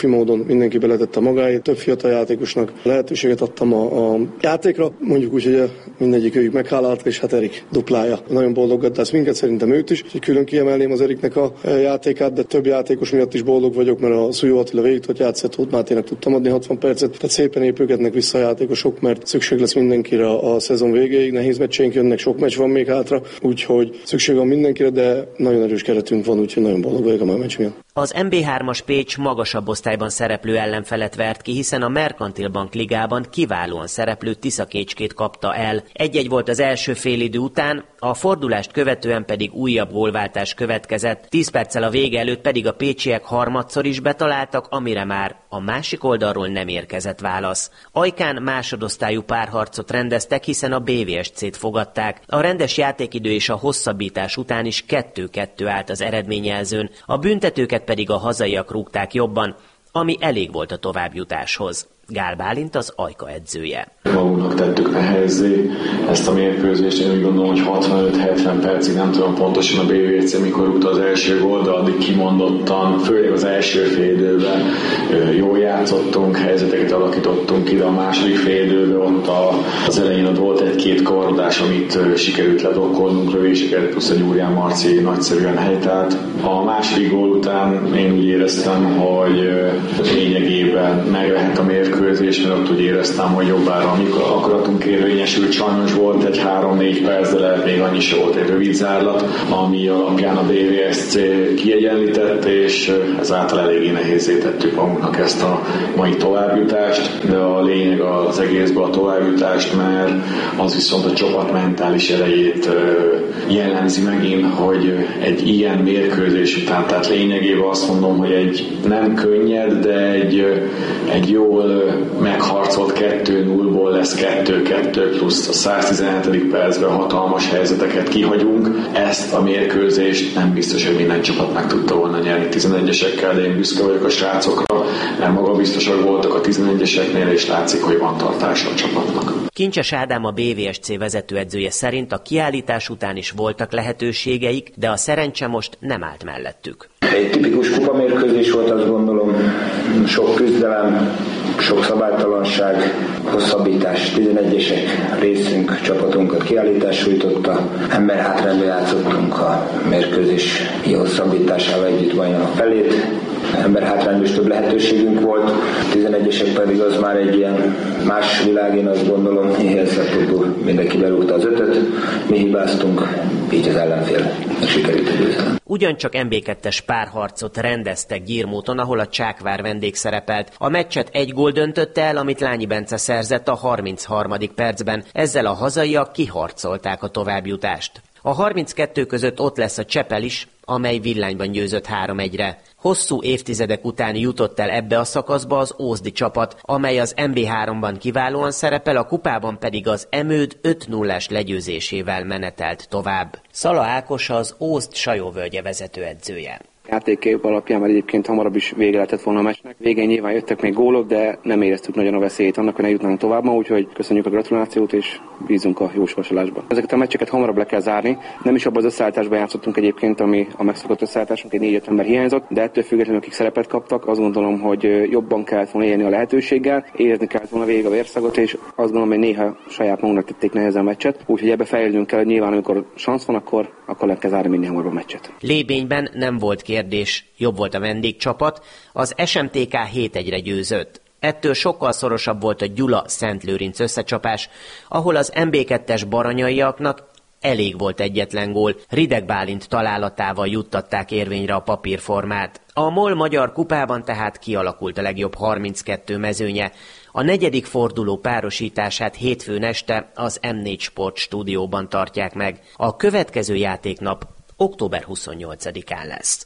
profi módon mindenki beletette magáét, több fiatal játékosnak lehetőséget adtam a, a játékra, mondjuk úgy, hogy mindegyik őjük meghálálta, és hát Erik duplája. Nagyon boldogat tesz minket, szerintem őt is, hogy külön kiemelném az Eriknek a játékát, de több játékos miatt is boldog vagyok, mert a Szújó Attila végig tudott játszani, Tóth Máténak tudtam adni hatvan percet, tehát szépen épülgetnek vissza a játékosok, mert szükség lesz mindenkire a szezon végéig, nehéz meccseink jönnek, sok meccs van még hátra, úgyhogy szükség van mindenkire, de nagyon erős keretünk van, úgyhogy nagyon boldog vagyok a mai meccs miatt. Az em bé hármas Pécs magasabb osztályban szereplő ellenfelet vert ki, hiszen a Merkantil Bank ligában kiválóan szereplő Tiszakécskét kapta el. Egy-egy volt az első félidő után, a fordulást követően pedig újabb gólváltás következett, tíz perccel a vége előtt pedig a pécsiek harmadszor is betaláltak, amire már a másik oldalról nem érkezett válasz. Ajkán másodosztályú párharcot rendeztek, hiszen a bé vé es cét fogadták. A rendes játékidő és a hosszabbítás után is kettő-kettő állt az eredményjelzőn, a büntetőket pedig a hazaiak rúgták jobban, ami elég volt a továbbjutáshoz. Gál Bálint az Ajka edzője. Magunknak tettük nehezzé ezt a mérkőzést, én úgy gondolom, hogy hatvanöt-hetven percig, nem tudom pontosan a bé vé cé mikor rúgta az első gólt, de addig kimondottan, főleg az első félidőben jól játszottunk, helyzeteket alakítottunk ki, de a második félidőben ott az elején ott volt egy-két kavarodás, amit sikerült ledokkolnunk, rövéseket, plusz a Gyurján Marci nagyszerűen helytált. A második gól után én úgy éreztem, hogy lényegében meglehet a mérkőzés, mert ott úgy éreztem, hogy jobbára, amikor akaratunk érvényesült, sajnos volt egy három-négy perc, de lehet még annyi se volt egy rövid zárlat, ami alapján a bé vé es cé kiegyenlített, és ezáltal eléggé nehézzé tettük magunknak ezt a mai továbbjutást, de a lényeg az egészben a továbbjutást, mert az viszont a csapat mentális erejét jellemzi megint, hogy egy ilyen mérkőzés után, tehát lényegében azt mondom, hogy egy nem könnyed, de egy, egy jól megharcolt kettő nullból lesz kettő-kettő plusz a száztizenhetedik percben hatalmas helyzeteket kihagyunk. Ezt a mérkőzést nem biztos, hogy minden csapat meg tudta volna nyerni tizenegyesekkel, de én büszke vagyok a srácokra, mert magabiztosak voltak a tizenegyeseknél, és látszik, hogy van tartása a csapatnak. Kincses Ádám, a bé vé es cé vezetőedzője szerint a kiállítás után is voltak lehetőségeik, de a szerencse most nem állt mellettük. Egy tipikus kupamérkőzés volt, azt gondolom, sok küzdelem, sok szabálytalanság, hosszabbítás, tizenegyesek részünk, csapatunkat kiállítás sújtotta, ember hátrányba játszottunk a mérkőzés hosszabbításával együtt bajnok felét, ember hátrányban is több lehetőségünk volt, tizenegyesek pedig az már egy ilyen más világ, én azt gondolom, hihetetlenül mindenki berúgta az ötöt, mi hibáztunk, így az ellenfél sikerült a győzelem. Ugyancsak em bé kettes párharcot rendeztek Gyirmóton, ahol a Csákvár vendég szerepelt. A meccset egy gól döntötte el, amit Lányi Bence szerzett a harmincharmadik percben. Ezzel a hazaiak kiharcolták a továbbjutást. A harminckettő között ott lesz a Csepel is, amely villányban győzött három egyre. Hosszú évtizedek után jutott el ebbe a szakaszba az ózdi csapat, amely az em bé háromban kiválóan szerepel, a kupában pedig az Emőd öt nullás legyőzésével menetelt tovább. Szala Ákos az Ózd Sajóvölgye vezetőedzője. Játékkép alapján már egyébként hamarabb is vége lehetett volna a meccsnek. Végén nyilván jöttek még gólok, de nem éreztük nagyon a veszélyt annak, hogy ne jutnánk tovább ma, úgyhogy köszönjük a gratulációt és bízunk a jó sorsolásban. Ezeket a meccseket hamarabb le kell zárni. Nem is abban az összeállításban játszottunk egyébként, ami a megszokott összeállításunk, egy négy-öt ember hiányzott, de ettől függetlenül, akik szerepet kaptak, azt gondolom, hogy jobban kellett volna élni a lehetőséggel, érezni kellett volna végig a vérszagot, és azt gondolom, hogy néha saját magunknak tették nehezen a meccset, úgyhogy ebbe fejlődnünk kell, hogy nyilván amikor szansz van, akkor akkor le kell zárni minél hamarabb a meccset. Lébényben nem volt kérdés, jobb volt a vendégcsapat, az es em té ká hét egyre győzött. Ettől sokkal szorosabb volt a Gyula-Szent Lőrinc összecsapás, ahol az em bé kettes baranyaiaknak elég volt egyetlen gól, Rideg Bálint találatával juttatták érvényre a papírformát. A MOL Magyar Kupában tehát kialakult a legjobb harminckettő mezőnye. A negyedik forduló párosítását hétfőn este az em négy Sport stúdióban tartják meg. A következő játéknap október huszonnyolcadikán lesz.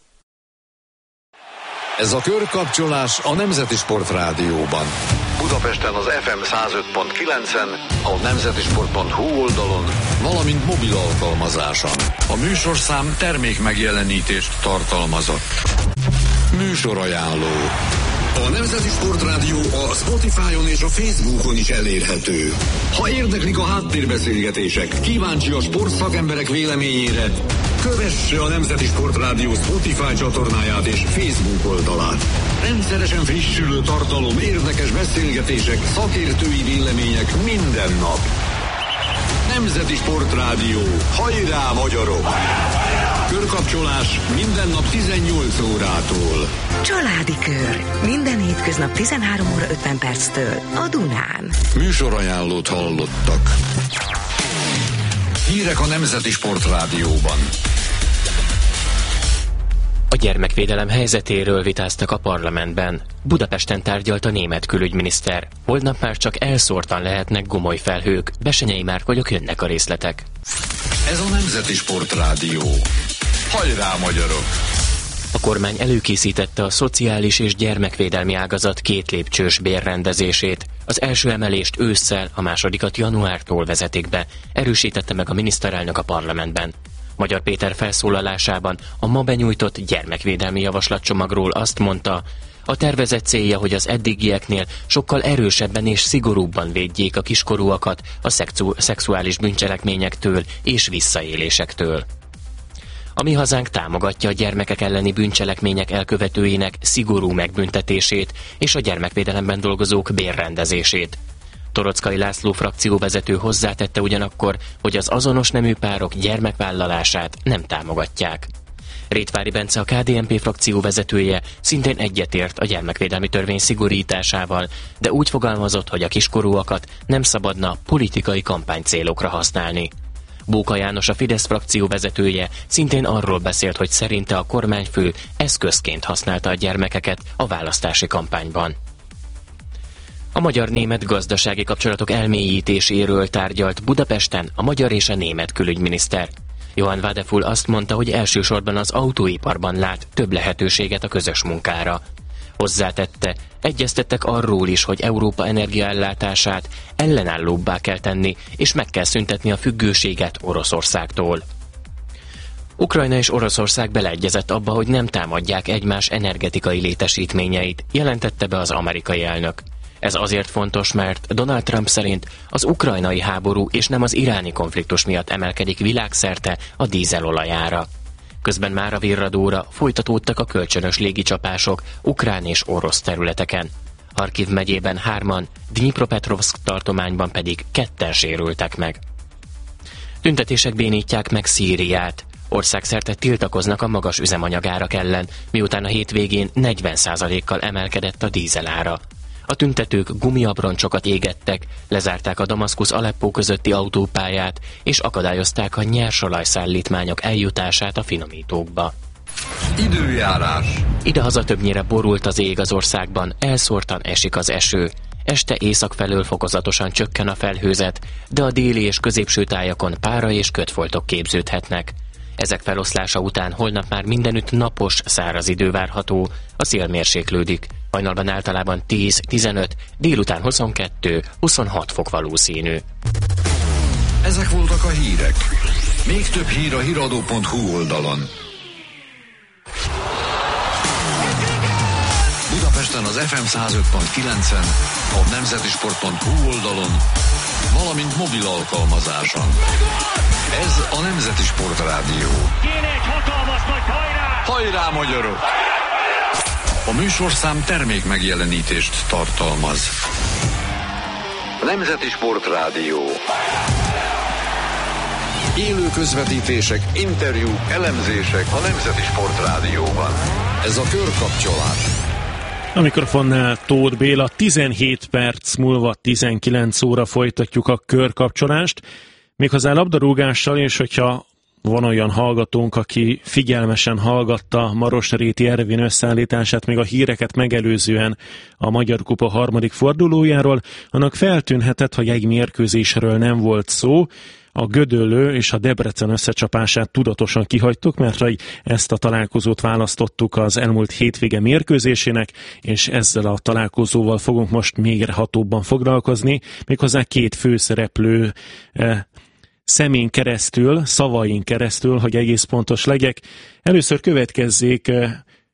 Ez a körkapcsolás a Nemzeti Sport Rádióban. Budapesten az ef em száz öt pont kilencen, a nemzetisport pont hu oldalon, valamint mobil alkalmazáson. A műsorszám termék megjelenítést tartalmazott. Műsorajánló. A Nemzeti Sport Rádió a Spotify-on és a Facebookon is elérhető. Ha érdeklik a háttérbeszélgetések, kíváncsi a sportszakemberek véleményére, Kövesse a Nemzeti Sportrádió Spotify csatornáját és Facebook oldalát. Rendszeresen frissülő tartalom, érdekes beszélgetések, szakértői vélemények minden nap. Nemzeti Sportrádió. Hajrá, magyarok! Körkapcsolás minden nap tizennyolc órától. Családi Kör. Minden hétköznap tizenhárom óra ötven perctől a Dunán. Műsorajánlót hallottak. Hírek a Nemzeti Sportrádióban. A gyermekvédelem helyzetéről vitáztak a parlamentben. Budapesten tárgyalt a német külügyminiszter. Holnap már csak elszórtan lehetnek gomoly felhők. Besenyei Márk vagyok, jönnek a részletek. Ez a Nemzeti Sportrádió. Hajrá, magyarok! A kormány előkészítette a szociális és gyermekvédelmi ágazat két lépcsős bérrendezését. Az első emelést ősszel, a másodikat januártól vezetik be, erősítette meg a miniszterelnök a parlamentben. Magyar Péter felszólalásában a ma benyújtott gyermekvédelmi javaslatcsomagról azt mondta, a tervezet célja, hogy az eddigieknél sokkal erősebben és szigorúbban védjék a kiskorúakat a szexu- szexuális bűncselekményektől és visszaélésektől. A Mi Hazánk támogatja a gyermekek elleni bűncselekmények elkövetőinek szigorú megbüntetését és a gyermekvédelemben dolgozók bérrendezését. Torockai László frakcióvezető hozzátette ugyanakkor, hogy az azonos nemű párok gyermekvállalását nem támogatják. Rétvári Bence, a ká dé en pé frakció vezetője szintén egyetért a gyermekvédelmi törvény szigorításával, de úgy fogalmazott, hogy a kiskorúakat nem szabadna politikai kampánycélokra használni. Bóka János, a Fidesz frakció vezetője szintén arról beszélt, hogy szerinte a kormányfő eszközként használta a gyermekeket a választási kampányban. A magyar-német gazdasági kapcsolatok elmélyítéséről tárgyalt Budapesten a magyar és a német külügyminiszter. Johann Wadefull azt mondta, hogy elsősorban az autóiparban lát több lehetőséget a közös munkára. Hozzátette, egyeztettek arról is, hogy Európa energiaellátását ellenállóbbá kell tenni, és meg kell szüntetni a függőséget Oroszországtól. Ukrajna és Oroszország beleegyezett abba, hogy nem támadják egymás energetikai létesítményeit, jelentette be az amerikai elnök. Ez azért fontos, mert Donald Trump szerint az ukrajnai háború és nem az iráni konfliktus miatt emelkedik világszerte a dízelolajára. Közben már a virradóra folytatódtak a kölcsönös légicsapások ukrán és orosz területeken. Harkiv megyében hárman, Dnyipropetrovszk tartományban pedig ketten sérültek meg. Tüntetések bénítják meg Szíriát. Országszerte tiltakoznak a magas üzemanyagárak ellen, miután a hétvégén negyven százalékkal emelkedett a dízelára. A tüntetők gumiabroncsokat égettek, lezárták a Damaszkusz-Aleppó közötti autópályát, és akadályozták a nyersolajszállítmányok eljutását a finomítókba. Időjárás. Idehaza többnyire borult az ég az országban, elszórtan esik az eső. Este észak felől fokozatosan csökken a felhőzet, de a déli és középső tájakon pára és kötfoltok képződhetnek. Ezek feloszlása után holnap már mindenütt napos, száraz idő várható, a szél mérséklődik. Hajnalban általában tíz-tizenöt, délután huszonkettő-huszonhat fok valószínű. Ezek voltak a hírek. Még több hír a híradó pont hú oldalon. Budapesten az ef em száz öt pont kilencen, a nemzetisport pont hú oldalon, valamint mobil alkalmazáson. Ez a Nemzeti Sportrádió. Kéne egy hatalmas nagy hajrá! Hajrá, magyarok! A műsorszám termék megjelenítést tartalmaz. Nemzeti Sportrádió. Élő közvetítések, interjúk, elemzések a Nemzeti Sportrádióban. Ez a körkapcsolás. A mikrofonnál Tóth Béla, tizenhét perc múlva tizenkilenc óra folytatjuk a körkapcsolást, méghozzá labdarúgással, és hogyha van olyan hallgatónk, aki figyelmesen hallgatta Marosréti Ervin összeállítását még a híreket megelőzően a Magyar Kupa harmadik fordulójáról, annak feltűnhetett, hogy egy mérkőzésről nem volt szó. A Gödöllő és a Debrecen összecsapását tudatosan kihagytuk, mert ezt a találkozót választottuk az elmúlt hétvége mérkőzésének, és ezzel a találkozóval fogunk most még hatóbban foglalkozni, méghozzá két főszereplő eh, szemén keresztül, szavain keresztül, hogy egész pontos legyek. Először következzék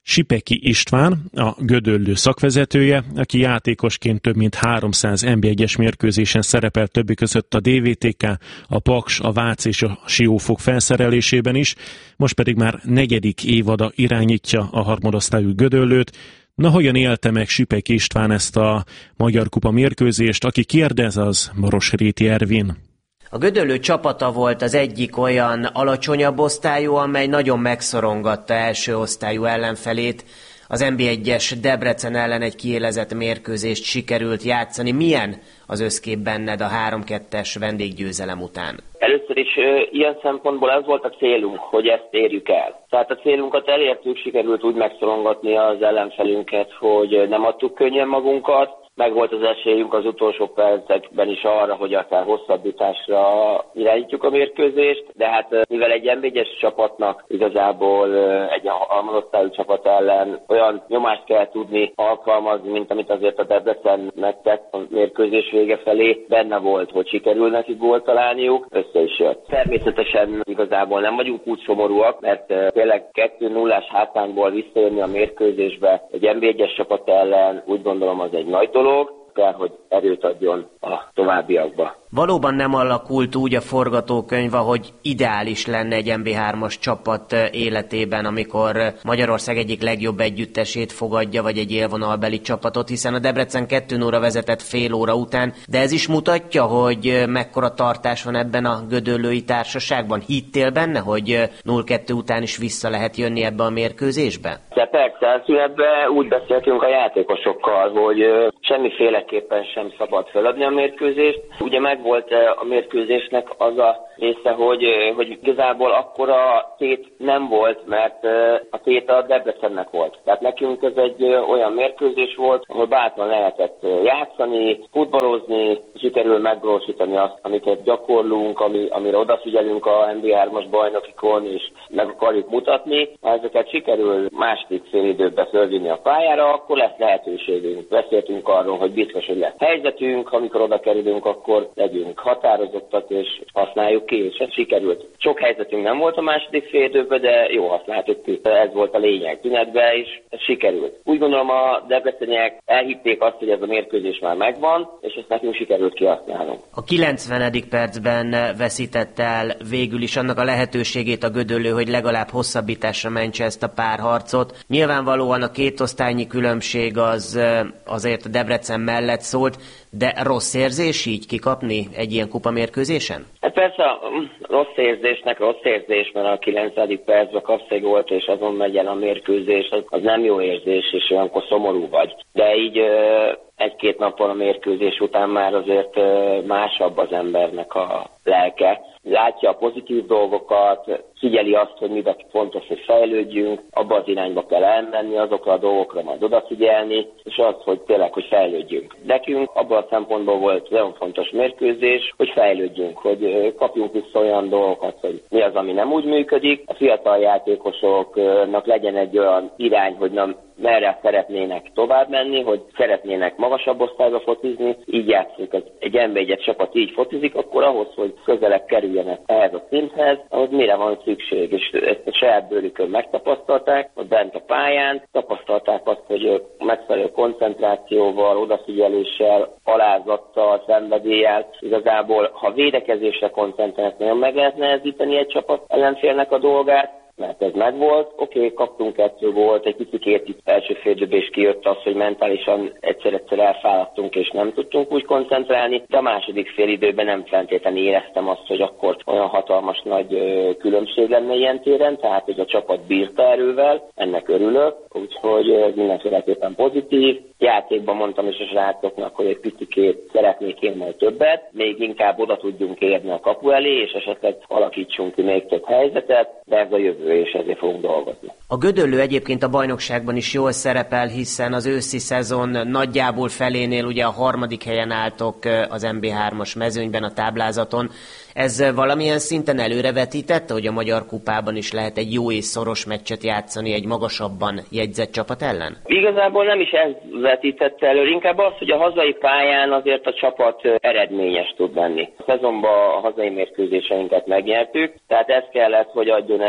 Sipeki István, a Gödöllő szakvezetője, aki játékosként több mint háromszáz en bé egyes mérkőzésen szerepel többi között a dé vé té ká, a Paks, a Vác és a Siófok felszerelésében is, most pedig már negyedik évada irányítja a harmadosztályú Gödöllőt. Na, hogyan élte meg Sipeki István ezt a Magyar Kupa mérkőzést? Aki kérdez, az Marosréti Ervin. A Gödöllő csapata volt az egyik olyan alacsonyabb osztályú, amely nagyon megszorongatta első osztályú ellenfelét. Az en bé egyes Debrecen ellen egy kiélezett mérkőzést sikerült játszani. Milyen az összkép benned a három kettes vendéggyőzelem után? Először is ilyen szempontból ez volt a célunk, hogy ezt érjük el. Tehát a célunkat elértük, sikerült úgy megszorongatni az ellenfelünket, hogy nem adtuk könnyen magunkat. Meg volt az esélyünk az utolsó percekben is arra, hogy akár hosszabbításra irányítjuk a mérkőzést, de hát mivel egy en bé egyes csapatnak igazából egy harmadosztályú csapat ellen olyan nyomást kell tudni alkalmazni, mint amit azért a Debrecen megtett a mérkőzés vége felé, benne volt, hogy sikerül neki gólt találniuk, össze is jött. Természetesen igazából nem vagyunk úgy szomorúak, mert tényleg kettő nullás hátrányból visszajönni a mérkőzésbe egy en bé egyes csapat ellen, úgy gondolom, az egy nagy dolog. Kell, hogy erőt adjon a továbbiakba. Valóban nem alakult úgy a forgatókönyv, hogy ideális lenne egy en bé hármas csapat életében, amikor Magyarország egyik legjobb együttesét fogadja, vagy egy élvonalbeli csapatot, hiszen a Debrecen kettő nullra vezetett fél óra után, de ez is mutatja, hogy mekkora tartás van ebben a gödöllői társaságban. Hittél benne, hogy nulla kettő után is vissza lehet jönni ebbe a mérkőzésbe? De persze, szünetben úgy beszéltünk a játékosokkal, hogy semmiféleképpen sem szabad feladni a mérkőzést. Ugye megvolt a mérkőzésnek az a része, hogy, hogy igazából akkora tét nem volt, mert a tét a Debrecennek volt. Tehát nekünk ez egy olyan mérkőzés volt, ahol bátran lehetett játszani, futballozni, sikerül megvalósítani azt, amiket gyakorlunk, ami, amire odafigyelünk a en bé hármas bajnokikon, és meg akarjuk mutatni. Ha ezeket sikerül második fél időben fölvinni a pályára, akkor lesz lehetőségünk. Beszéltünk arról, hogy biztos, hogy lesz helyzetünk, amikor oda kerülünk, akkor legyünk határozottak, és használjuk ki, és ez sikerült. Sok helyzetünk nem volt a második fél időben, de jó használtuk ki. Ez volt a lényeg tünetben, és ez sikerült. Úgy gondolom, a debreceniek elhitték azt, hogy ez a mérkőzés már megvan, és ezt nekünk sikerült kihasználnunk. A kilencvenedik percben veszített el végül is annak a lehetőségét a Gödöllő, hogy legalább hosszabbításra mentse ezt a párharcot. Nyilvánvalóan a két osztálynyi különbség az azért a Debrecen mellett szólt, de rossz érzés így kikapni egy ilyen kupamérkőzésen? Hát persze rossz érzésnek rossz érzés, mert a kilencedik percben kapsz egy gólt, és azon megy el a mérkőzés, az, az nem jó érzés, és olyankor szomorú vagy. De így egy-két nappal a mérkőzés után már azért másabb az embernek a lelke. Látja a pozitív dolgokat, figyeli azt, hogy miben fontos, hogy fejlődjünk, abba az irányba kell elmenni, azokra a dolgokra majd odafigyelni, és az, hogy tényleg, hogy fejlődjünk. Nekünk abban a szempontból volt nagyon fontos mérkőzés, hogy fejlődjünk, hogy kapjunk vissza olyan dolgokat, hogy mi az, ami nem úgy működik. A fiatal játékosoknak legyen egy olyan irány, hogy nem merre szeretnének tovább menni, hogy szeretnének magasabb osztályba fotizni, így játszik. Egy en bé egyes csapat így fotizik, akkor ahhoz, hogy közelebb kerüljenek ehhez a szinthez, ahhoz mire van szükség, és ezt a saját bőrükön megtapasztalták, hogy bent a pályán, tapasztalták azt, hogy megfelelő koncentrációval, odafigyeléssel, alázattal, szenvedéllyel, igazából, ha védekezésre koncentrálnak, nagyon meg lehet nehezíteni egy csapat ellenfélnek a dolgát, mert ez megvolt, oké, okay, kaptunk kettő gólt, egy picit itt első fél időben is kijött az, hogy mentálisan egyszer-egyszer elfáradtunk és nem tudtunk úgy koncentrálni, de a második fél időben nem feltétlenül éreztem azt, hogy akkor olyan hatalmas nagy ö, különbség lenne ilyen téren, tehát hogy a csapat bírta erővel, ennek örülök, úgyhogy ez mindenféleképpen pozitív. Játékban mondtam is a srácoknak, hogy egy picikét szeretnék én majd többet, még inkább oda tudjunk érni a kapu elé, és esetleg alakítsunk ki még több helyzetet, de ez a jövő, és ezért fogunk dolgozni. A Gödöllő egyébként a bajnokságban is jól szerepel, hiszen az őszi szezon nagyjából felénél ugye a harmadik helyen álltok az en bé hármas mezőnyben a táblázaton. Ez valamilyen szinten előrevetítette, hogy a Magyar Kupában is lehet egy jó és szoros meccset játszani egy magasabban jegyzett csapat ellen? Igazából nem is ez vetítette elő, inkább az, hogy a hazai pályán azért a csapat eredményes tud lenni. A szezonban a hazai mérkőzéseinket megnyertük, tehát ez kellett, hogy adjon egy olyan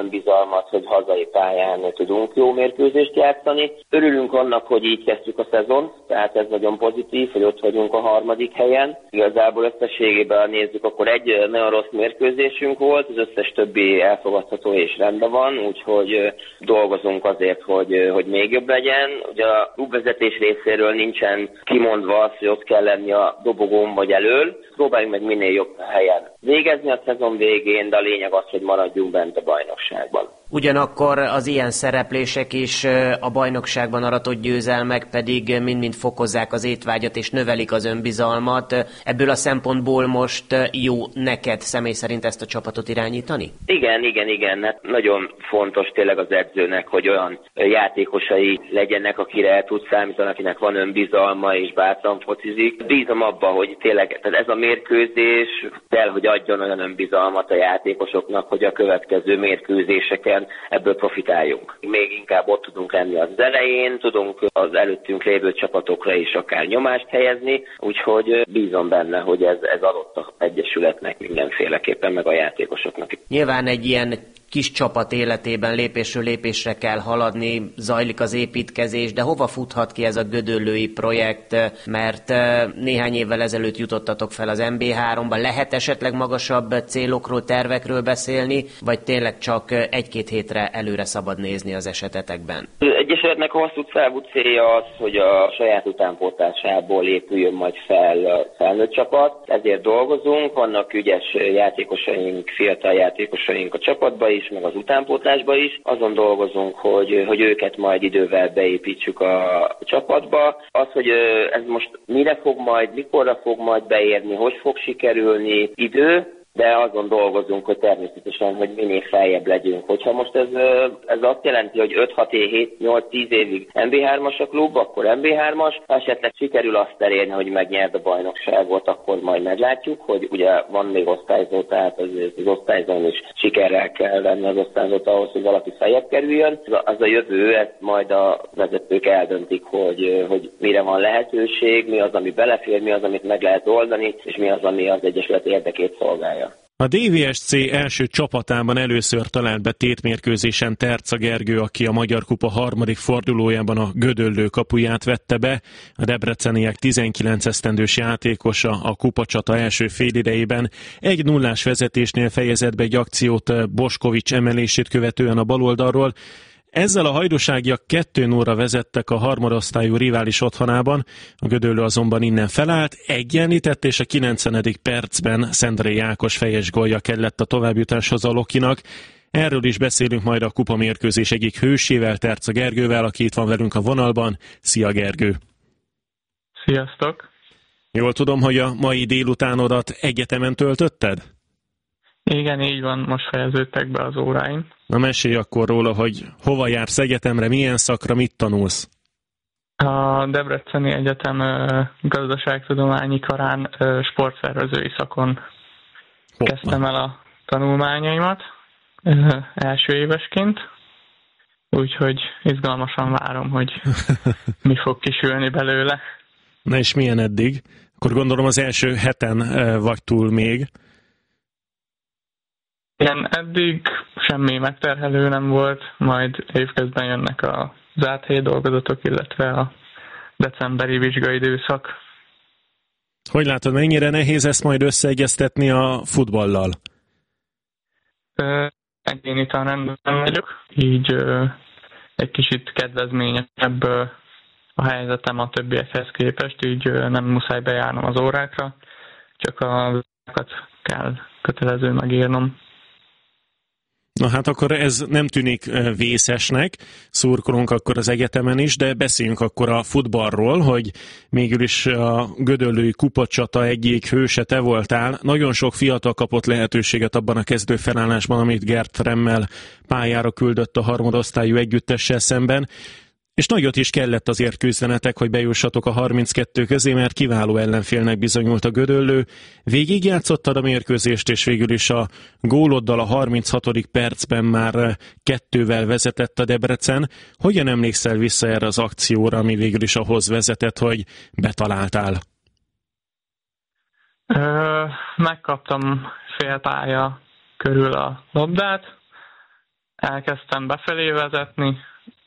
önbizalmat, hogy hazai pályán tudunk jó mérkőzést játszani. Örülünk annak, hogy így kezdtük a szezont, tehát ez nagyon pozitív, hogy ott vagyunk a harmadik helyen. Igazából összességében nézzük, akkor egy nagyon rossz mérkőzésünk volt, az összes többi elfogadható és rendben van, úgyhogy dolgozunk azért, hogy, hogy még jobb legyen. Ugye a klubvezetés részéről nincsen kimondva az, hogy ott kell lenni a dobogón vagy elől. Próbáljunk meg minél jobb helyen végezni a szezon végén, de a lényeg az, hogy maradjunk bent a bajnokságban. Ugyanakkor az ilyen szereplések is a bajnokságban aratott győzelmek pedig mind-mind fokozzák az étvágyat és növelik az önbizalmat. Ebből a szempontból most jó neked személy szerint ezt a csapatot irányítani? Igen, igen, igen. Hát nagyon fontos tényleg az edzőnek, hogy olyan játékosai legyenek, akire el tud számítani, akinek van önbizalma és bátran focizik. Bízom abba, hogy tényleg tehát ez a mérkőzés kell, hogy adjon olyan önbizalmat a játékosoknak, hogy a következő mérkőzéseken ebből profitáljunk. Még inkább ott tudunk lenni az elején, tudunk az előttünk lévő csapatokra is akár nyomást helyezni, úgyhogy bízom benne, hogy ez, ez adott az egyesületnek mindenféleképpen, meg a játékosoknak. Nyilván egy ilyen kis csapat életében lépésről lépésre kell haladni, zajlik az építkezés, de hova futhat ki ez a gödöllői projekt, mert néhány évvel ezelőtt jutottatok fel az en bé háromba, lehet esetleg magasabb célokról, tervekről beszélni, vagy tényleg csak egy-két hétre előre szabad nézni az esetetekben? Egyesületnek a hosszú távú célja az, hogy a saját utánpótlásából épüljön majd fel a felnőtt csapat, ezért dolgozunk, vannak ügyes játékosaink, fiatal játékosaink a csapatba is, meg az utánpótlásba is. Azon dolgozunk, hogy, hogy őket majd idővel beépítsük a csapatba. Az, hogy ez most mire fog majd, mikorra fog majd beérni, hogy fog sikerülni, idő, de azon dolgozunk, hogy természetesen, hogy minél feljebb legyünk. Hogyha most ez, ez azt jelenti, hogy öt hat hét nyolc tíz évig en bé hármas a klub, akkor en bé hármas, ha esetleg sikerül azt elérni, hogy megnyerd a bajnokságot, akkor majd meglátjuk, hogy ugye van még osztályzó, tehát az, az osztályzón is sikerrel kell lenni az osztályzót ahhoz, hogy valaki feljebb kerüljön. Az a jövő, ezt majd a vezetők eldöntik, hogy, hogy mire van lehetőség, mi az, ami belefér, mi az, amit meg lehet oldani, és mi az, ami az egyesület érdekét szolgálja. A dé vé es cé első csapatában először talált be tétmérkőzésen Terca Gergő, aki a Magyar Kupa harmadik fordulójában a Gödöllő kapuját vette be. A debreceniek tizenkilenc esztendős játékosa a kupacsata első félidejében egy nullás vezetésnél fejezett be egy akciót Boskovics emelését követően a baloldalról. Ezzel a hajdúságiak kettő nullra vezettek a harmadosztályú rivális otthonában, a Gödöllő azonban innen felállt, egyenlített, és a kilencvenedik percben Szendrei Ákos fejes gólja kellett a továbbjutáshoz a Lokinak. Erről is beszélünk majd a kupamérkőzés egyik hősével, Terca Gergővel, aki itt van velünk a vonalban. Szia Gergő! Sziasztok! Jól tudom, hogy a mai délutánodat egyetemen töltötted? Igen, így van, most fejeződtek be az óráim. Na mesélj akkor róla, hogy hova jársz egyetemre, milyen szakra, mit tanulsz? A Debreceni Egyetem gazdaságtudományi karán sportszervezői szakon Hoppá. kezdtem el a tanulmányaimat első évesként, úgyhogy izgalmasan várom, hogy mi fog kisülni belőle. Na és milyen eddig? Akkor gondolom az első heten vagy túl még. Igen, eddig semmi megterhelő nem volt, majd évközben jönnek a zárt helyi dolgozatok, illetve a decemberi vizsgaidőszak. Hogy látod, mennyire nehéz ezt majd összeegyeztetni a futballal? Egyéni tanrendben vagyok, így ö, egy kicsit kedvezményesebb ö, a helyzetem a többiekhez képest, így ö, nem muszáj bejárnom az órákra, csak a órákat kell kötelező megírnom. Na hát akkor ez nem tűnik vészesnek, szurkolunk akkor az egyetemen is, de beszéljünk akkor a futballról, hogy mégis is a gödöllői kupacsata egyik hőse te voltál. Nagyon sok fiatal kapott lehetőséget abban a kezdő felállásban, amit Gert Fremmel pályára küldött a harmadosztályú együttessel szemben, és nagyot is kellett azért küzdenetek, hogy bejussatok a harminckettő közé, mert kiváló ellenfélnek bizonyult a Gödöllő. Végigjátszottad a mérkőzést, és végül is a góloddal a harminchatodik percben már kettővel vezetett a Debrecen. Hogyan emlékszel vissza erre az akcióra, ami végül is ahhoz vezetett, hogy betaláltál? Ö, megkaptam fél pálya körül a labdát, elkezdtem befelé vezetni,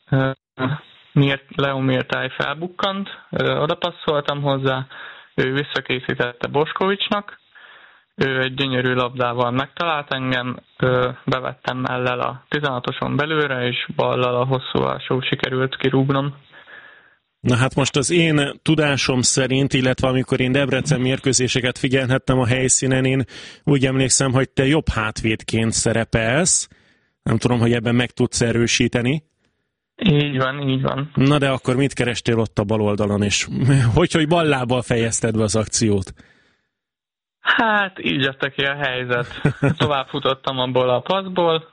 Leo Mirtály felbukkant, oda passzoltam hozzá, ő visszakészítette Boskovicsnak, ő egy gyönyörű labdával megtalált engem, bevettem mellel a tizenhatoson belőle, és ballal a hosszú alsó sikerült kirúgnom. Na hát most az én tudásom szerint, illetve amikor én Debrecen mérkőzéseket figyelhettem a helyszínen, én úgy emlékszem, hogy te jobb hátvédként szerepelsz. Nem tudom, hogy ebben meg tudsz erősíteni. Így van, így van. Na de akkor mit kerestél ott a bal oldalon, és hogy, hogy ballábbal fejezted be az akciót? Hát így jött ki a helyzet. Tovább futottam abból a passzból.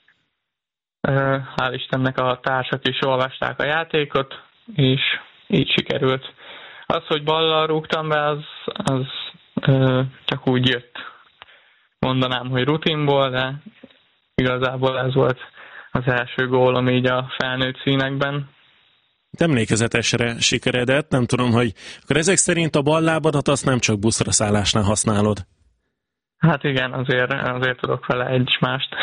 Hál' Istennek a társak is olvasták a játékot, és így sikerült. Az, hogy ballal rúgtam be, az, az ö, csak úgy jött. Mondanám, hogy rutinból, de igazából ez volt az első gólom így a felnőtt színekben. Emlékezetesre sikeredett, nem tudom, hogy akkor ezek szerint a ballábadat azt nem csak buszra szállásnál használod. Hát igen, azért, azért tudok vele egymást.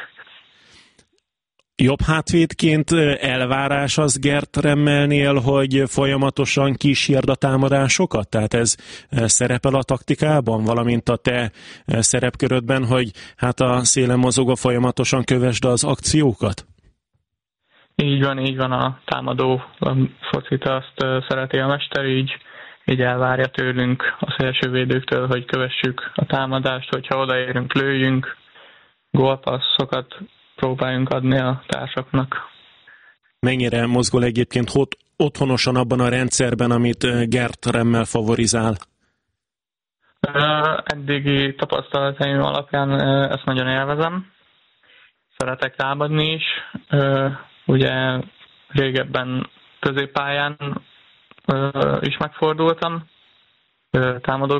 Jobb hátvédként elvárás az Gert Remmelnél, hogy folyamatosan kísérd a támadásokat? Tehát ez szerepel a taktikában, valamint a te szerepkörödben, hogy hát a szélen mozogva folyamatosan kövesd az akciókat? Így van, így van, a támadó a focit azt szereti a mester, így, így elvárja tőlünk a szélsővédőktől, hogy kövessük a támadást, hogyha odaérünk, lőjünk, gólpasszokat próbáljunk adni a társaknak. Mennyire mozgol egyébként ott, otthonosan abban a rendszerben, amit Gert Remmel favorizál? Eddigi tapasztalataim alapján ezt nagyon élvezem. Szeretek támadni is. Ugye régebben középpályán is megfordultam támadó